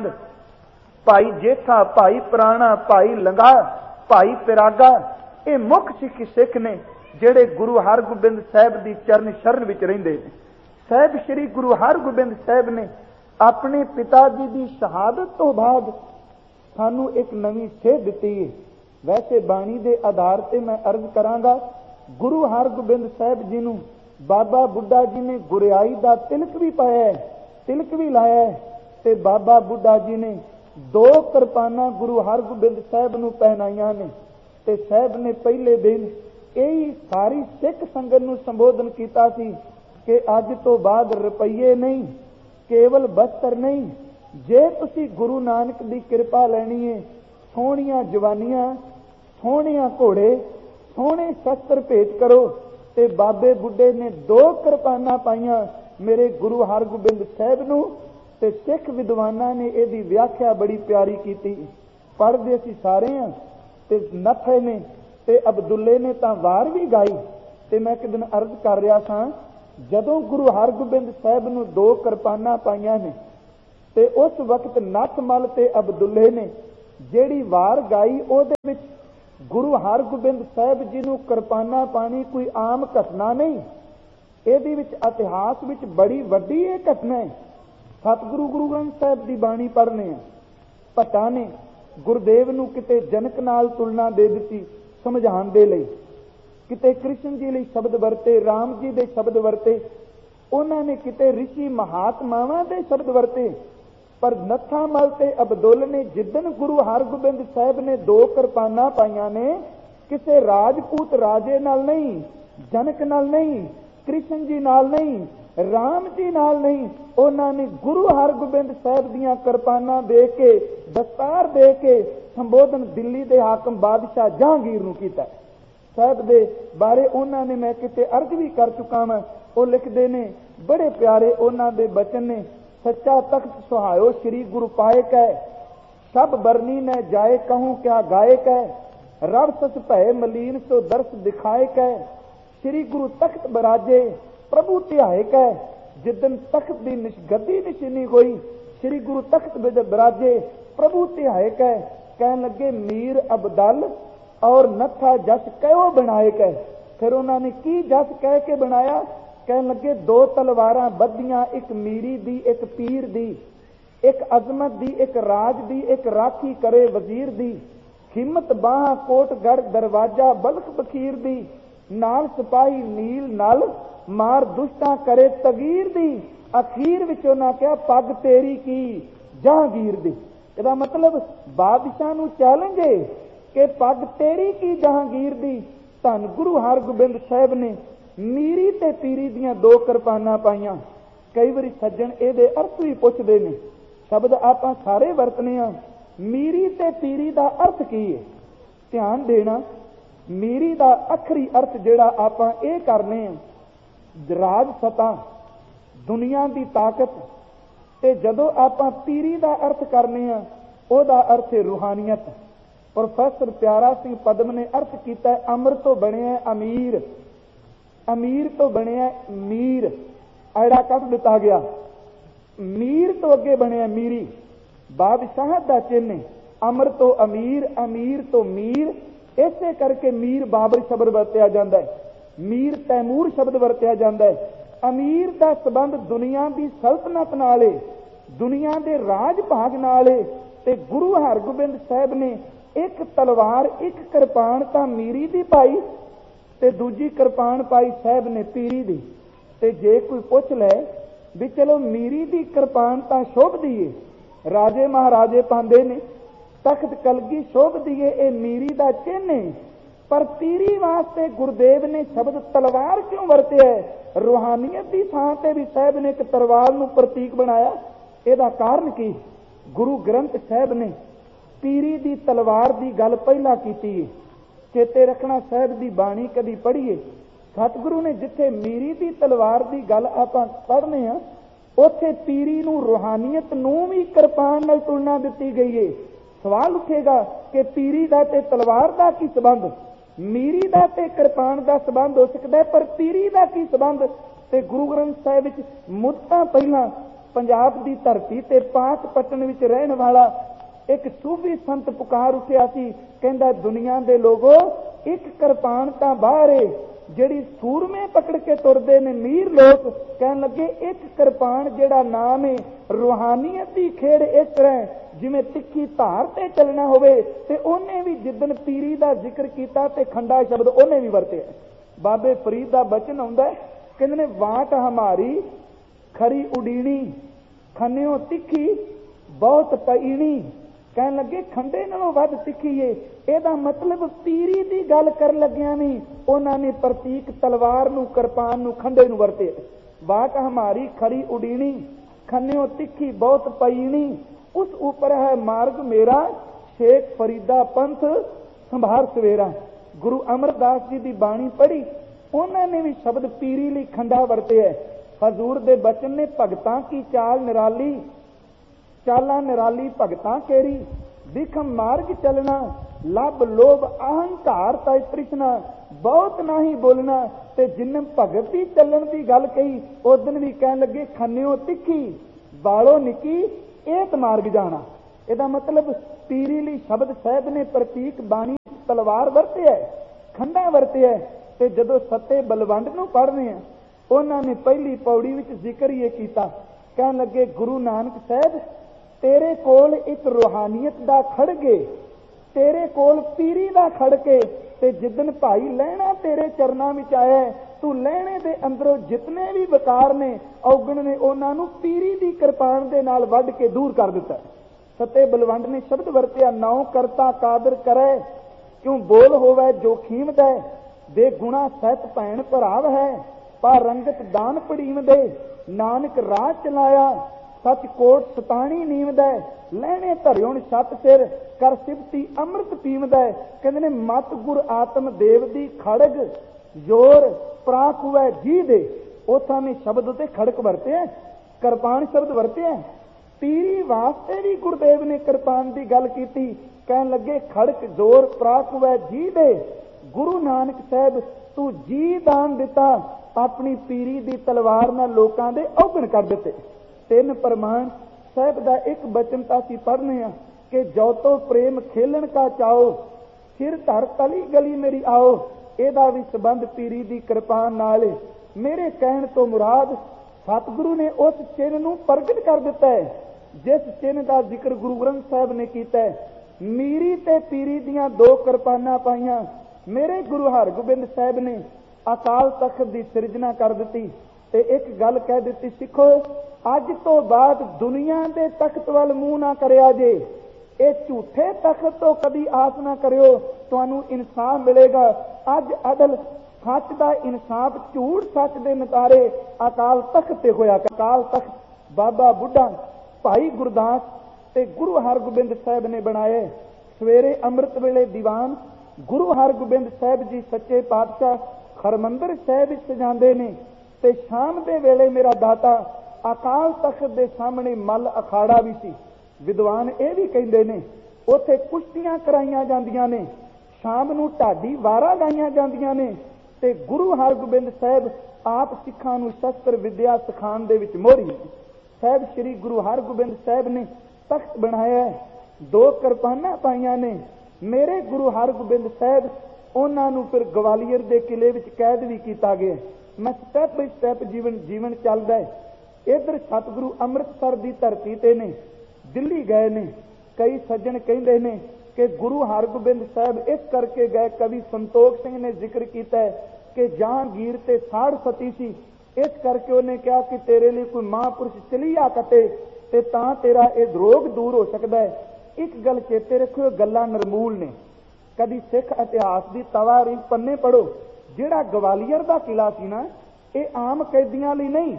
भाई जेठा, भाई पुराणा, भाई लंगा, भाई पिरागा, ये मुख सिੱਖ सिख ने जेड़े गुरु हरगोबिंद साहब की चरण शरण विच रहिंदे ने। साहब श्री गुरु हरगोबिंद साहब ने अपने पिता जी की शहादत तो बाद सानू एक नवी सेध दिती है। वैसे बाणी के आधार से मैं अर्ज करांगा, गुरु हरगोबिंद साहब जी नूं बाबा बुੱਢਾ जी ने गुरियाई का तिलक भी पाया है, तिलक भी लाया है। ते बाबा बुੱਢਾ जी ने दो किरपाना गुरु हरगोबिंद साहब नूं पहनाइयां ने। ते साहब ने पहले दिन यही सारी सिख संगत नूं संबोधन कीता सी कि अज तो बाद रुपये नहीं, केवल वस्त्र नहीं, जे तुसी गुरु नानक की कृपा लैनी है, सोहणियां जवानियां, सोहणियां घोड़े, सोहणे शस्त्र भेंट करो। ते बाबे बुੱਢੇ ने दो किरपाना पाइयां मेरे गुरु हरगोबिंद साहब नूं ਤੇ ਸਿੱਖ ਵਿਦਵਾਨਾਂ ਨੇ ਇਹਦੀ ਵਿਆਖਿਆ ਬੜੀ ਪਿਆਰੀ ਕੀਤੀ। ਪੜ੍ਹਦੇ ਅਸੀਂ ਸਾਰੇ ਹਾਂ। ਤੇ ਨੱਥੇ ਨੇ ਤੇ ਅਬਦੁੱਲੇ ਨੇ ਤਾਂ ਵਾਰ ਵੀ ਗਾਈ। ਤੇ ਮੈਂ ਇੱਕ ਦਿਨ ਅਰਜ਼ ਕਰ ਰਿਹਾ ਸਾਂ, ਜਦੋਂ ਗੁਰੂ ਹਰਗੋਬਿੰਦ ਸਾਹਿਬ ਨੂੰ ਦੋ ਕਿਰਪਾਨਾਂ ਪਾਈਆਂ ਨੇ ਤੇ ਉਸ ਵਕਤ ਨੱਥਮਲ ਤੇ ਅਬਦੁੱਲੇ ਨੇ ਜਿਹੜੀ ਵਾਰ ਗਾਈ, ਉਹਦੇ ਵਿੱਚ ਗੁਰੂ ਹਰਗੋਬਿੰਦ ਸਾਹਿਬ ਜੀ ਨੂੰ ਕਿਰਪਾਨਾਂ ਪਾਣੀ ਕੋਈ ਆਮ ਘਟਨਾ ਨਹੀਂ। ਇਹਦੇ ਵਿੱਚ ਇਤਿਹਾਸ ਵਿੱਚ ਬੜੀ ਵੱਡੀ ਇਹ ਘਟਨਾ ਹੈ। ਸਤਿਗੁਰੂ ਗੁਰੂ ਗ੍ਰੰਥ ਸਾਹਿਬ ਦੀ ਬਾਣੀ ਪੜ੍ਹਨੇ ਆ। ਭੱਟਾਂ ਨੇ ਗੁਰਦੇਵ ਨੂੰ ਕਿਤੇ ਜਨਕ ਨਾਲ ਤੁਲਨਾ ਦੇ ਦਿੱਤੀ ਸਮਝਾਉਣ ਦੇ ਲਈ, ਕਿਤੇ ਕ੍ਰਿਸ਼ਨ ਜੀ ਲਈ ਸ਼ਬਦ ਵਰਤੇ, ਰਾਮ ਜੀ ਦੇ ਸ਼ਬਦ ਵਰਤੇ, ਉਹਨਾਂ ਨੇ ਕਿਤੇ ਰਿਸ਼ੀ ਮਹਾਤਮਾਵਾਂ ਦੇ ਸ਼ਬਦ ਵਰਤੇ। ਪਰ ਨੱਥਾਮਲ ਤੇ ਅਬਦੁੱਲ ਨੇ ਜਿੱਦਣ ਗੁਰੂ ਹਰਗੋਬਿੰਦ ਸਾਹਿਬ ਨੇ ਦੋ ਕਿਰਪਾਨਾਂ ਪਾਈਆਂ ਨੇ, ਕਿਸੇ ਰਾਜਪੂਤ ਰਾਜੇ ਨਾਲ ਨਹੀਂ, ਜਨਕ ਨਾਲ ਨਹੀਂ, ਕ੍ਰਿਸ਼ਨ ਜੀ ਨਾਲ ਨਹੀਂ, ਰਾਮ ਜੀ ਨਾਲ ਨਹੀਂ, ਉਹਨਾਂ ਨੇ ਗੁਰੂ ਹਰਗੋਬਿੰਦ ਸਾਹਿਬ ਦੀਆਂ ਕਿਰਪਾਨਾਂ ਦੇ ਕੇ, ਦਸਤਾਰ ਦੇ ਕੇ ਸੰਬੋਧਨ ਦਿੱਲੀ ਦੇ ਹਾਕਮ ਬਾਦਸ਼ਾਹ ਜਹਾਂਗੀਰ ਨੂੰ ਕੀਤਾ। ਸਾਹਿਬ ਦੇ ਬਾਰੇ ਉਹਨਾਂ ਨੇ ਮੈਂ ਕਿਤੇ ਅਰਜ਼ ਵੀ ਕਰ ਚੁੱਕਾ ਮੈਂ। ਉਹ ਲਿਖਦੇ ਨੇ, ਬੜੇ ਪਿਆਰੇ ਉਹਨਾਂ ਦੇ ਬਚਨ ਨੇ। ਸੱਚਾ ਤਖਤ ਸੁਹਾਇਓ ਸ਼੍ਰੀ ਗੁਰੂ ਪਾਏ ਕੈ, ਸਭ ਬਰਨੀ ਨੇ ਜਾਏ ਕਹੂੰ ਕਿਆ ਗਾਏ ਕੈ, ਰਬ ਸਸ ਭੈ ਮਲੀਨ ਸੋ ਦਰਸ ਦਿਖਾਏ ਕੈ, ਸ਼੍ਰੀ ਗੁਰੂ ਤਖਤ ਬਰਾਜੇ ਪ੍ਰਭੂ ਧਿਆਏ ਕੈ। ਜਿੱਦਨ ਤਖਤ ਦੀ ਨਿਸ਼ਗੱਦੀ ਨਿਸ਼ਾਨੀ ਹੋਈ, ਸ਼੍ਰੀ ਗੁਰੂ ਤਖਤ ਬਰਾਜੇ ਪ੍ਰਭੂ ਧਿਆਏ ਕੈ। ਕਹਿਣ ਲੱਗੇ ਮੀਰ ਅਬਦਲ ਔਰ ਨੱਥਾ ਜਸ ਕਹਿਓ ਬਣਾਏ ਕੈ। ਫਿਰ ਉਹਨਾਂ ਨੇ ਕੀ ਜਸ ਕਹਿ ਕੇ ਬਣਾਇਆ? ਕਹਿਣ ਲੱਗੇ ਦੋ ਤਲਵਾਰਾਂ ਬੱਧੀਆਂ, ਇੱਕ ਮੀਰੀ ਦੀ ਇੱਕ ਪੀਰ ਦੀ, ਇੱਕ ਅਜ਼ਮਤ ਦੀ ਇੱਕ ਰਾਜ ਦੀ, ਇੱਕ ਰਾਖੀ ਕਰੇ ਵਜ਼ੀਰ ਦੀ, ਹਿੰਮਤ ਬਾਹਾਂ ਕੋਟ ਗੜ ਦਰਵਾਜ਼ਾ ਬਲਖ ਬਖੀਰ ਦੀ, ਨਾਲ ਸਿਪਾਹੀ ਨੀਲ ਨਲ ਮਾਰ ਦੁਸ਼ਟਾਂ ਕਰੇ ਤਗੀਰ ਦੀ। ਅਖੀਰ ਵਿੱਚ ਉਹਨਾਂ ਕਿਹਾ ਪੱਗ ਤੇਰੀ ਕੀ ਜਹਾਂਗੀਰ ਦੀ। ਇਹਦਾ ਮਤਲਬ ਬਾਦਸ਼ਾਹ ਨੂੰ ਚੈਲੰਜ ਹੈ ਕਿ ਪੱਗ ਤੇਰੀ ਕੀ ਜਹਾਂਗੀਰ ਦੀ। ਧੰਨ ਗੁਰੂ ਹਰਗੋਬਿੰਦ ਸਾਹਿਬ ਨੇ ਮੀਰੀ ਤੇ ਪੀਰੀ ਦੀਆਂ ਦੋ ਕਿਰਪਾਨਾਂ ਪਾਈਆਂ। ਕਈ ਵਾਰੀ ਸੱਜਣ ਇਹਦੇ ਅਰਥ ਵੀ ਪੁੱਛਦੇ ਨੇ, ਸ਼ਬਦ ਆਪਾਂ ਸਾਰੇ ਵਰਤਨੇ ਆ। ਮੀਰੀ ਤੇ ਪੀਰੀ ਦਾ ਅਰਥ ਕੀ ਹੈ? ਧਿਆਨ ਦੇਣਾ, ਮੀਰੀ ਦਾ ਅਖਰੀ ਅਰਥ ਜਿਹੜਾ ਆਪਾਂ ਇਹ ਕਰਨੇ ਆ, ਰਾਜ ਸਤਾ, ਦੁਨੀਆ ਦੀ ਤਾਕਤ। ਤੇ ਜਦੋਂ ਆਪਾਂ ਪੀਰੀ ਦਾ ਅਰਥ ਕਰਨੇ ਆ, ਉਹਦਾ ਅਰਥ ਹੈ ਰੂਹਾਨੀਅਤ। ਪ੍ਰੋਫੈਸਰ ਪਿਆਰਾ ਸਿੰਘ ਪਦਮ ਨੇ ਅਰਥ ਕੀਤਾ, ਅਮਰ ਤੋਂ ਬਣਿਆ ਅਮੀਰ, ਅਮੀਰ ਤੋਂ ਬਣਿਆ ਮੀਰ, ਐੜਾ ਕੱਢ ਦਿੱਤਾ ਗਿਆ। ਮੀਰ ਤੋਂ ਅੱਗੇ ਬਣਿਆ ਮੀਰੀ, ਬਾਦਸ਼ਾਹ ਦਾ ਚਿੰਨ੍ਹ। ਅਮਰ ਤੋਂ ਅਮੀਰ, ਅਮੀਰ ਤੋਂ ਮੀਰ, ਇਸੇ ਕਰਕੇ ਮੀਰ ਬਾਬਰ ਸ਼ਬਦ ਵਰਤਿਆ ਜਾਂਦਾ ਹੈ, ਮੀਰ ਤੈਮੂਰ ਸ਼ਬਦ ਵਰਤਿਆ ਜਾਂਦਾ ਹੈ। ਅਮੀਰ ਦਾ ਸੰਬੰਧ ਦੁਨੀਆ ਦੀ ਸਲਤਨਤ ਨਾਲ ਹੈ, ਦੁਨੀਆ ਦੇ ਰਾਜ ਭਾਗ ਨਾਲ ਹੈ। ਤੇ ਗੁਰੂ ਹਰਗੋਬਿੰਦ ਸਾਹਿਬ ਨੇ ਇੱਕ ਤਲਵਾਰ, ਇੱਕ ਕਿਰਪਾਨ ਤਾਂ ਮੀਰੀ ਦੀ ਪਾਈ ਤੇ ਦੂਜੀ ਕਿਰਪਾਨ ਪਾਈ ਸਾਹਿਬ ਨੇ ਪੀਰੀ ਦੀ। ਤੇ ਜੇ ਕੋਈ ਪੁੱਛ ਲੈ ਵੀ ਚਲੋ ਮੀਰੀ ਦੀ ਕਿਰਪਾਨ ਤਾਂ ਸ਼ੋਭਦੀ ਏ, ਰਾਜੇ ਮਹਾਰਾਜੇ ਪਾਉਂਦੇ ਨੇ, ਤਖਤ ਕਲਗੀ ਸ਼ੋਭਦੀ ਏ, ਇਹ ਮੀਰੀ ਦਾ ਚਿੰਨ੍ਹ ਹੈ। ਪਰ ਪੀਰੀ ਵਾਸਤੇ ਗੁਰਦੇਵ ਨੇ ਸ਼ਬਦ ਤਲਵਾਰ ਕਿਉਂ ਵਰਤਿਆ? ਰੂਹਾਨੀਅਤ ਦੀ ਥਾਂ ਤੇ ਵੀ ਸਾਹਿਬ ਨੇ ਇੱਕ ਤਲਵਾਰ ਨੂੰ ਪ੍ਰਤੀਕ ਬਣਾਇਆ। ਇਹਦਾ ਕਾਰਨ ਕੀ? ਗੁਰੂ ਗ੍ਰੰਥ ਸਾਹਿਬ ਨੇ ਪੀਰੀ ਦੀ ਤਲਵਾਰ ਦੀ ਗੱਲ ਪਹਿਲਾਂ ਕੀਤੀ ਹੈ। ਚੇਤੇ ਰੱਖਣਾ, ਸਾਹਿਬ ਦੀ ਬਾਣੀ ਕਦੀ ਪੜ੍ਹੀਏ, ਸਤਿਗੁਰੂ ਨੇ ਜਿੱਥੇ ਮੀਰੀ ਦੀ ਤਲਵਾਰ ਦੀ ਗੱਲ ਆਪਾਂ ਪੜ੍ਹਨੇ ਆ, ਉੱਥੇ ਪੀਰੀ ਨੂੰ, ਰੂਹਾਨੀਅਤ ਨੂੰ ਵੀ ਕਿਰਪਾਨ ਨਾਲ ਤੁਲਨਾ ਦਿੱਤੀ ਗਈ ਹੈ। ਸਵਾਲ ਉੱਠੇਗਾ ਕਿ ਪੀਰੀ ਦਾ ਤੇ ਤਲਵਾਰ ਦਾ ਕੀ ਸੰਬੰਧ? ਮੀਰੀ ਦਾ ਤੇ ਕਿਰਪਾਨ ਦਾ ਸੰਬੰਧ ਹੋ ਸਕਦਾ, ਪਰ ਪੀਰੀ ਦਾ ਕੀ ਸੰਬੰਧ? ਤੇ ਗੁਰੂ ਗ੍ਰੰਥ ਸਾਹਿਬ ਵਿੱਚ ਮੁੱਦਤਾਂ ਪਹਿਲਾਂ ਪੰਜਾਬ ਦੀ ਧਰਤੀ ਤੇ ਪਾਕ ਪਟਨ ਵਿੱਚ ਰਹਿਣ ਵਾਲਾ ਇੱਕ ਸੂਫੀ ਸੰਤ ਪੁਕਾਰ ਉੱਠਿਆ ਸੀ, ਕਹਿੰਦਾ ਦੁਨੀਆ ਦੇ ਲੋਗੋ ਇੱਕ ਕਿਰਪਾਨ ਤਾਂ ਬਾਹਰ ਏ, ਜਿਹੜੀ ਸੂਰਮੇ ਪਕੜ ਕੇ ਤੁਰਦੇ ਨੇ ਮੀਰ ਲੋਕ। ਕਹਿਣ ਲੱਗੇ ਇੱਕ ਕਿਰਪਾਨ ਜਿਹੜਾ ਨਾਮ ਹੈ, ਰੂਹਾਨੀਅਤ ਦੀ ਖੇਡ ਇਸ ਤਰ੍ਹਾਂ ਜਿਵੇਂ ਤਿੱਖੀ ਧਾਰ ਤੇ ਚੱਲਣਾ ਹੋਵੇ। ਤੇ ਉਹਨੇ ਵੀ ਜਿੱਦਣ ਪੀਰੀ ਦਾ ਜ਼ਿਕਰ ਕੀਤਾ ਤੇ ਖੰਡਾ ਸ਼ਬਦ ਉਹਨੇ ਵੀ ਵਰਤਿਆ। ਬਾਬੇ ਫਰੀਦ ਦਾ ਬਚਨ ਆਉਂਦਾ, ਕਹਿੰਦੇ ਨੇ ਵਾਟ ਹਮਾਰੀ ਖਰੀ ਉਡੀਣੀ, ਖੰਨਿਓ ਤਿੱਖੀ ਬਹੁਤ ਪਈਣੀ। ਕਹਿਣ ਲੱਗੇ ਖੰਡੇ ਨਾਲੋਂ ਵੱਧ ਤਿੱਖੀ ਏ। ਇਹਦਾ ਮਤਲਬ ਪੀਰੀ ਦੀ ਗੱਲ ਕਰਨ ਲੱਗਿਆ ਨਹੀਂ, ਉਹਨਾਂ ਨੇ ਪ੍ਰਤੀਕ ਤਲਵਾਰ ਨੂੰ, ਕਿਰਪਾਨ ਨੂੰ, ਖੰਡੇ ਨੂੰ ਵਰਤੇ। ਵਾਟ ਹਮਾਰੀ ਖਰੀ ਉਡੀਣੀ, ਖੰਨਿਓ ਤਿੱਖੀ ਬਹੁਤ ਪਈਣੀ, ਉਸ ਉੱਪਰ ਹੈ ਮਾਰਗ ਮੇਰਾ, ਸ਼ੇਖ ਫਰੀਦਾ ਪੰਥ ਸੰਭਾਰ ਸਵੇਰਾ। ਗੁਰੂ ਅਮਰਦਾਸ ਜੀ ਦੀ ਬਾਣੀ ਪੜ੍ਹੀ, ਉਹਨਾਂ ਨੇ ਵੀ ਸ਼ਬਦ ਪੀਰੀ ਲਈ ਖੰਡਾ ਵਰਤਿਆ। ਹਜ਼ੂਰ ਦੇ ਬਚਨ ਨੇ ਭਗਤਾਂ ਕੀ ਚਾਲ ਨਿਰਾਲੀ, ਚਾਲਾਂ ਨਿਰਾਲੀ ਭਗਤਾਂ ਕੇਰੀ, ਵਿਖਮ ਮਾਰਗ ਚੱਲਣਾ, ਲੱਭ ਲੋਭ ਅਹੰਕਾਰ ਤੈ ਤ੍ਰਿਸ਼ਨਾ, ਬਹੁਤ ਨਹੀਂ ਬੋਲਣਾ। ਤੇ ਜਿੰਨ ਭਗਤ ਦੀ ਚੱਲਣ ਦੀ ਗੱਲ ਕਹੀ, ਉਸ ਦਿਨ ਵੀ ਕਹਿਣ ਲੱਗੇ ਖੰਨਿਓ ਤਿੱਖੀ, ਬਾਲੋ ਨਿੱਕੀ, ਏਤ ਮਾਰਗ ਜਾਣਾ। ਇਹਦਾ ਮਤਲਬ ਪੀਰੀ ਲਈ ਸ਼ਬਦ ਸਾਹਿਬ ਨੇ ਪ੍ਰਤੀਕ ਬਾਣੀ ਤਲਵਾਰ ਵਰਤਿਆ, ਖੰਡਾ ਵਰਤਿਆ। ਤੇ ਜਦੋਂ ਸੱਤੇ ਬਲਵੰਡ ਨੂੰ ਪੜ੍ਹਦੇ ਆ, ਉਹਨਾਂ ਨੇ ਪਹਿਲੀ ਪੌੜੀ ਵਿੱਚ ਜ਼ਿਕਰ ਇਹ ਕੀਤਾ, ਕਹਿਣ ਲੱਗੇ ਗੁਰੂ ਨਾਨਕ ਸਾਹਿਬ ਤੇਰੇ ਕੋਲ ਇੱਕ ਰੂਹਾਨੀਅਤ ਦਾ ਖੜਗੇ, ਤੇਰੇ ਕੋਲ ਪੀਰੀ ਦਾ ਖੜਕੇ। ਤੇ ਜਿੱਦਨ ਭਾਈ ਲਹਿਣਾ ਤੇਰੇ ਚਰਨਾਂ ਵਿੱਚ ਆਇਆ, ਤੂੰ ਲਹਿਣੇ ਦੇ ਅੰਦਰੋਂ ਜਿਤਨੇ ਵੀ ਵਿਕਾਰ ਨੇ, ਔਗਣ ਨੇ, ਉਹਨਾਂ ਨੂੰ ਪੀਰੀ ਦੀ ਕਿਰਪਾਨ ਦੇ ਨਾਲ ਵੱਢ ਕੇ ਦੂਰ ਕਰ ਦਿੱਤਾ। ਸੱਤੇ ਬਲਵੰਡ ਨੇ ਸ਼ਬਦ ਵਰਤਿਆ, ਨਾਉ ਕਰਤਾ ਕਾਦਰ ਕਰੈ, ਕਿਉਂ ਬੋਲ ਹੋਵੇ ਜੋਖੀਮ ਦਾ, ਬੇਗੁਣਾ ਸਹਿਤ ਭੈਣ ਭਰਾਵ ਹੈ, ਪਰ ਰੰਗਤ ਦਾਨ ਪੜੀਮ ਦੇ, ਨਾਨਕ ਰਾਹ ਚਲਾਇਆ, ਸੱਚ ਕੋਟ ਸਤਾਣੀ ਨੀਵਦਾ, ਲਹਿਣੇ ਧਰਿਉਣ ਛੱਤ ਸਿਰ, ਕਰ ਸਿਫਤੀ ਅੰਮ੍ਰਿਤ ਪੀਵਦਾ। ਕਹਿੰਦੇ ਨੇ ਮਤ ਗੁਰ ਆਤਮ ਦੇਵ ਦੀ ਖੜਗ, ਜ਼ੋਰ ਪ੍ਰਾਕ ਹੋਵੇ ਜੀ ਦੇ। ਉਥਾਂ ਨੇ ਸ਼ਬਦ ਉਤੇ ਖੜਕ ਵਰਤਿਆ, ਕਿਰਪਾਨ ਸ਼ਬਦ ਵਰਤਿਆ। ਪੀਰੀ ਵਾਸਤੇ ਵੀ ਗੁਰਦੇਵ ਨੇ ਕਿਰਪਾਨ ਦੀ ਗੱਲ ਕੀਤੀ, ਕਹਿਣ ਲੱਗੇ ਖੜਕ ਜ਼ੋਰ ਪ੍ਰਾਕ ਹੋਵੇ ਜੀ ਦੇ। ਗੁਰੂ ਨਾਨਕ ਸਾਹਿਬ ਤੂੰ ਜੀ ਦਾਨ ਦਿੱਤਾ, ਆਪਣੀ ਪੀਰੀ ਦੀ ਤਲਵਾਰ ਨਾਲ ਲੋਕਾਂ ਦੇ ਔਗਣ ਕਰ ਦਿੱਤੇ। ਤਿੰਨ ਪ੍ਰਮਾਣ ਸਾਹਿਬ ਦਾ ਇੱਕ ਬਚਨ ਤਾਂ ਅਸੀਂ ਪੜ੍ਹਨੇ ਆ ਕਿ ਜੋ ਤੋ ਪ੍ਰੇਮ ਖੇਲਣ ਕਾ ਚਾਓ, ਸਿਰ ਧਰ ਤਲੀ ਗਲੀ ਮੇਰੀ ਆਓ। ਇਹਦਾ ਵੀ ਸੰਬੰਧ ਪੀਰੀ ਦੀ ਕਿਰਪਾਨ ਨਾਲ। ਮੇਰੇ ਕਹਿਣ ਤੋਂ ਮੁਰਾਦ ਸਤਿਗੁਰੂ ਨੇ ਉਸ ਚਿੰਨ੍ਹ ਨੂੰ ਪ੍ਰਗਟ ਕਰ ਦਿੱਤਾ ਹੈ, ਜਿਸ ਚਿੰਨ੍ਹ ਦਾ ਜ਼ਿਕਰ ਗੁਰੂ ਗ੍ਰੰਥ ਸਾਹਿਬ ਨੇ ਕੀਤਾ ਹੈ। ਮੀਰੀ ਤੇ ਪੀਰੀ ਦੀਆਂ ਦੋ ਕਿਰਪਾਨਾਂ ਪਾਈਆਂ। ਮੇਰੇ ਗੁਰੂ ਹਰਗੋਬਿੰਦ ਸਾਹਿਬ ਨੇ ਅਕਾਲ ਤਖਤ ਦੀ ਸਿਰਜਣਾ ਕਰ ਦਿੱਤੀ ਤੇ ਇੱਕ ਗੱਲ ਕਹਿ ਦਿੱਤੀ, ਸਿੱਖੋ ਅੱਜ ਤੋਂ ਬਾਅਦ ਦੁਨੀਆ ਦੇ ਤਖਤ ਵੱਲ ਮੂੰਹ ਨਾ ਕਰਿਆ ਜੇ, ਇਹ ਝੂਠੇ ਤਖਤ ਤੋਂ ਕਦੀ ਆਸ ਨਾ ਕਰਿਓ, ਤੁਹਾਨੂੰ ਇਨਸਾਫ ਮਿਲੇਗਾ। ਅੱਜ ਅਦਲ ਸੱਚ ਦਾ ਇਨਸਾਫ ਝੂਠ ਸੱਚ ਦੇ ਨਤਾਰੇ ਅਕਾਲ ਤਖਤ ਤੇ ਹੋਇਆ। ਅਕਾਲ ਤਖਤ ਬਾਬਾ ਬੁੱਢਾ, ਭਾਈ ਗੁਰਦਾਸ ਤੇ ਗੁਰੂ ਹਰਗੋਬਿੰਦ ਸਾਹਿਬ ਨੇ ਬਣਾਏ। ਸਵੇਰੇ ਅੰਮ੍ਰਿਤ ਵੇਲੇ ਦੀਵਾਨ ਗੁਰੂ ਹਰਗੋਬਿੰਦ ਸਾਹਿਬ ਜੀ ਸੱਚੇ ਪਾਤਸ਼ਾਹ ਹਰਮੰਦਰ ਸਾਹਿਬ ਵਿੱਚ ਸਜਾਉਂਦੇ ਨੇ, ਤੇ ਸ਼ਾਮ ਦੇ ਵੇਲੇ ਮੇਰਾ ਦਾਤਾ ਅਕਾਲ ਤਖਤ ਦੇ ਸਾਹਮਣੇ ਮੱਲ ਅਖਾੜਾ ਵੀ ਸੀ। ਵਿਦਵਾਨ ਇਹ ਵੀ ਕਹਿੰਦੇ ਨੇ ਉੱਥੇ ਕੁਸ਼ਤੀਆਂ ਕਰਾਈਆਂ ਜਾਂਦੀਆਂ ਨੇ, ਸ਼ਾਮ ਨੂੰ ਢਾਡੀ ਵਾਰਾਂ ਗਾਈਆਂ ਜਾਂਦੀਆਂ ਨੇ, ਤੇ ਗੁਰੂ ਹਰਗੋਬਿੰਦ ਸਾਹਿਬ ਆਪ ਸਿੱਖਾਂ ਨੂੰ ਸ਼ਸਤਰ ਵਿਦਿਆ ਸਿਖਾਉਣ ਦੇ ਵਿੱਚ ਮੋਹਰੀ। ਸਾਹਿਬ ਸ੍ਰੀ ਗੁਰੂ ਹਰਗੋਬਿੰਦ ਸਾਹਿਬ ਨੇ ਤਖਤ ਬਣਾਇਆ, ਦੋ ਕਿਰਪਾਨਾਂ ਪਾਈਆਂ ਨੇ। ਮੇਰੇ ਗੁਰੂ ਹਰਗੋਬਿੰਦ ਸਾਹਿਬ, ਉਹਨਾਂ ਨੂੰ ਫਿਰ ਗਵਾਲੀਅਰ ਦੇ ਕਿਲੇ ਵਿੱਚ ਕੈਦ ਵੀ ਕੀਤਾ ਗਿਆ। ਮੈਂ ਸਟੈਪ ਬਾਈ ਸਟੈਪ ਜੀਵਨ ਜੀਵਨ ਚੱਲਦਾ ਹੈ। ਇੱਧਰ ਸਤਿਗੁਰੂ ਅੰਮ੍ਰਿਤਸਰ ਦੀ ਧਰਤੀ ਤੇ ਨੇ, ਦਿੱਲੀ ਗਏ ਨੇ। ਕਈ ਸੱਜਣ ਕਹਿੰਦੇ ਨੇ ਕਿ ਗੁਰੂ ਹਰਗੋਬਿੰਦ ਸਾਹਿਬ ਇਸ ਕਰਕੇ ਗਏ, ਕਵੀ ਸੰਤੋਖ ਸਿੰਘ ਨੇ ਜ਼ਿਕਰ ਕੀਤਾ ਹੈ ਕਿ ਜਹਾਂਗੀਰ ਤੇ ਸਾੜ ਸਤੀ ਸੀ, ਇਸ ਕਰਕੇ ਉਹਨੇ ਕਿਹਾ ਕਿ ਤੇਰੇ ਲਈ ਕੋਈ ਮਹਾਂਪੁਰਸ਼ ਚਲੀਆ ਕੱਟੇ ਤੇ ਤਾਂ ਤੇਰਾ ਇਹ ਰੋਗ ਦੂਰ ਹੋ ਸਕਦਾ ਹੈ। ਇੱਕ ਗੱਲ ਚੇਤੇ ਰੱਖਿਓ, ਗੱਲਾਂ ਨਿਰਮੂਲ ਨੇ। ਕਦੀ ਸਿੱਖ ਇਤਿਹਾਸ ਦੀ ਤਵਾਰੀਖ ਪੰਨੇ ਪੜੋ, ਜਿਹੜਾ ਗਵਾਲੀਅਰ ਦਾ ਕਿਲਾ ਸੀ ਨਾ, ਇਹ ਆਮ ਕੈਦੀਆਂ ਲਈ ਨਹੀਂ,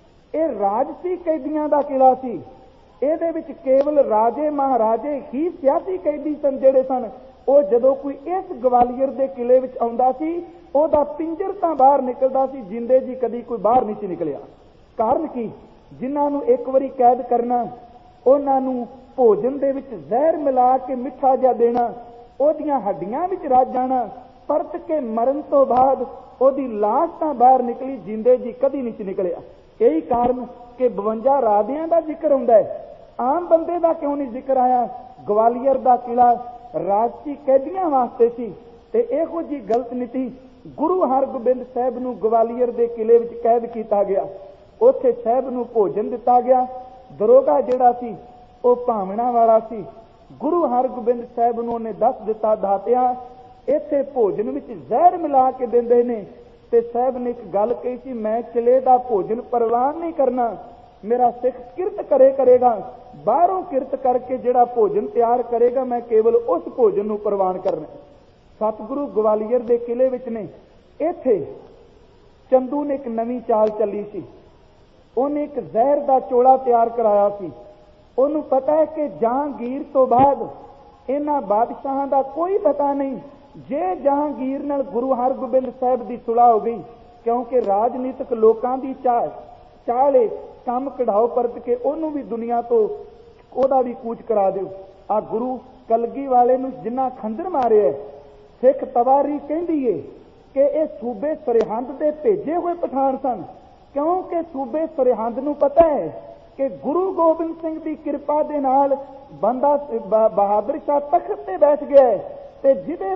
ਇਹ ਰਾਜਸੀ ਕੈਦੀਆਂ ਦਾ ਕਿਲਾ ਸੀ। ਇਹਦੇ ਵਿੱਚ ਕੇਵਲ ਰਾਜੇ ਮਹਾਰਾਜੇ ਹੀ ਸਿਆਸੀ ਕੈਦੀ ਸਨ ਜਿਹੜੇ ਸਨ। ਉਹ ਜਦੋਂ ਕੋਈ ਇਸ ਗਵਾਲੀਅਰ ਦੇ ਕਿਲੇ ਵਿੱਚ ਆਉਂਦਾ ਸੀ, ਉਹਦਾ ਪਿੰਜਰ ਤਾਂ ਬਾਹਰ ਨਿਕਲਦਾ ਸੀ, ਜਿੰਦੇ ਜੀ ਕਦੀ ਕੋਈ ਬਾਹਰ ਨਹੀਂ ਸੀ ਨਿਕਲਿਆ। ਕਾਰਨ ਕੀ? ਜਿਨ੍ਹਾਂ ਨੂੰ ਇੱਕ ਵਾਰੀ ਕੈਦ ਕਰਨਾ, ਉਹਨਾਂ ਨੂੰ ਭੋਜਨ ਦੇ ਵਿੱਚ ਜ਼ਹਿਰ ਮਿਲਾ ਕੇ ਮਿੱਠਾ ਜਿਹਾ ਦੇਣਾ, ਉਹਦੀਆਂ ਹੱਡੀਆਂ ਵਿੱਚ ਰੱਜ ਜਾਣਾ, ਪਰਤ ਕੇ ਮਰਨ ਤੋਂ ਬਾਅਦ ਉਹਦੀ ਲਾਸ਼ ਤਾਂ ਬਾਹਰ ਨਿਕਲੀ, ਜਿੰਦੇ ਜੀ ਕਦੀ ਨਹੀਂ ਸੀ ਨਿਕਲਿਆ। ਇਹੀ ਕਾਰਨ ਕਿ ਬਵੰਜਾ ਰਾਜਿਆਂ ਦਾ ਜ਼ਿਕਰ ਹੁੰਦਾ ਹੈ, ਆਮ ਬੰਦੇ ਦਾ ਕਿਉਂ ਨਹੀਂ ਜ਼ਿਕਰ ਆਇਆ? ਗਵਾਲੀਅਰ ਦਾ ਕਿਲਾ ਰਾਜਸੀ ਕੈਦੀਆਂ ਵਾਸਤੇ ਸੀ। ਤੇ ਇਹੋ ਜੀ ਗਲਤ ਨੀਤੀ ਗੁਰੂ ਹਰਗੋਬਿੰਦ ਸਾਹਿਬ ਨੂੰ ਗਵਾਲੀਅਰ ਦੇ ਕਿਲੇ ਵਿੱਚ ਕੈਦ ਕੀਤਾ ਗਿਆ। ਉੱਥੇ ਸਾਹਿਬ ਨੂੰ ਭੋਜਨ ਦਿੱਤਾ ਗਿਆ। ਦਰੋਗਾ ਜਿਹੜਾ ਸੀ ਉਹ ਭਾਵਨਾ ਵਾਲਾ ਸੀ। ਗੁਰੂ ਹਰਗੋਬਿੰਦ ਸਾਹਿਬ ਨੂੰ ਉਹਨੇ ਦੱਸ ਦਿੱਤਾ, ਦਾਤਿਆ ਇੱਥੇ ਭੋਜਨ ਵਿੱਚ ਜ਼ਹਿਰ ਮਿਲਾ ਕੇ ਦਿੰਦੇ ਨੇ। ਤੇ ਸਾਹਿਬ ਨੇ ਇੱਕ ਗੱਲ ਕਹੀ ਸੀ, ਮੈਂ ਕਿਲੇ ਦਾ ਭੋਜਨ ਪ੍ਰਵਾਨ ਨਹੀਂ ਕਰਨਾ, ਮੇਰਾ ਸਿੱਖ ਕਿਰਤ ਕਰੇ ਕਰੇਗਾ, ਬਾਹਰੋਂ ਕਿਰਤ ਕਰਕੇ ਜਿਹੜਾ ਭੋਜਨ ਤਿਆਰ ਕਰੇਗਾ ਮੈਂ ਕੇਵਲ ਉਸ ਭੋਜਨ ਨੂੰ ਪ੍ਰਵਾਨ ਕਰਨਾ। ਸਤਿਗੁਰੂ ਗਵਾਲੀਅਰ ਦੇ ਕਿਲੇ ਵਿੱਚ ਨੇ। ਇੱਥੇ ਚੰਦੂ ਨੇ ਇੱਕ ਨਵੀਂ ਚਾਲ ਚੱਲੀ ਸੀ। ਉਹਨੇ ਇੱਕ ਜ਼ਹਿਰ ਦਾ ਚੋਲਾ ਤਿਆਰ ਕਰਾਇਆ ਸੀ। ਉਹਨੂੰ ਪਤਾ ਹੈ ਕਿ ਜਹਾਂਗੀਰ ਤੋਂ ਬਾਅਦ ਇਹਨਾਂ ਬਾਦਸ਼ਾਹਾਂ ਦਾ ਕੋਈ ਪਤਾ ਨਹੀਂ। ਜੇ ਜਹਾਂਗੀਰ ਨਾਲ ਗੁਰੂ ਹਰਗੋਬਿੰਦ ਸਾਹਿਬ ਦੀ ਸੁਲਾਹ ਹੋ ਗਈ, ਕਿਉਂਕਿ ਰਾਜਨੀਤਿਕ ਲੋਕਾਂ ਦੀ ਚਾਹ ਚਾਲੇ ਕੰਮ ਕਢਾਓ ਪਰਤ ਕੇ ਉਹਨੂੰ ਵੀ ਦੁਨੀਆ ਤੋਂ ਉਹਦਾ ਵੀ ਕੂਚ ਕਰਾ ਦਿਓ। ਆ ਗੁਰੂ ਕਲਗੀ ਵਾਲੇ ਨੂੰ ਜਿੰਨਾ ਖੰਜਰ ਮਾਰਿਆ, ਸਿੱਖ ਤਵਾਰੀ ਕਹਿੰਦੀ ਏ ਕਿ ਇਹ ਸੂਬੇ ਸਰਹੰਦ ਦੇ ਭੇਜੇ ਹੋਏ ਪਠਾਨ ਸਨ, ਕਿਉਂਕਿ ਸੂਬੇ ਸਰਹੰਦ ਨੂੰ ਪਤਾ ਹੈ ਕਿ ਗੁਰੂ ਗੋਬਿੰਦ ਸਿੰਘ ਦੀ ਕਿਰਪਾ ਦੇ ਨਾਲ ਬੰਦਾ ਬਹਾਦਰ ਸ਼ਾਹ ਤਖਤ ਤੇ ਬੈਠ ਗਿਆ ਤੇ ਜਿਹਦੇ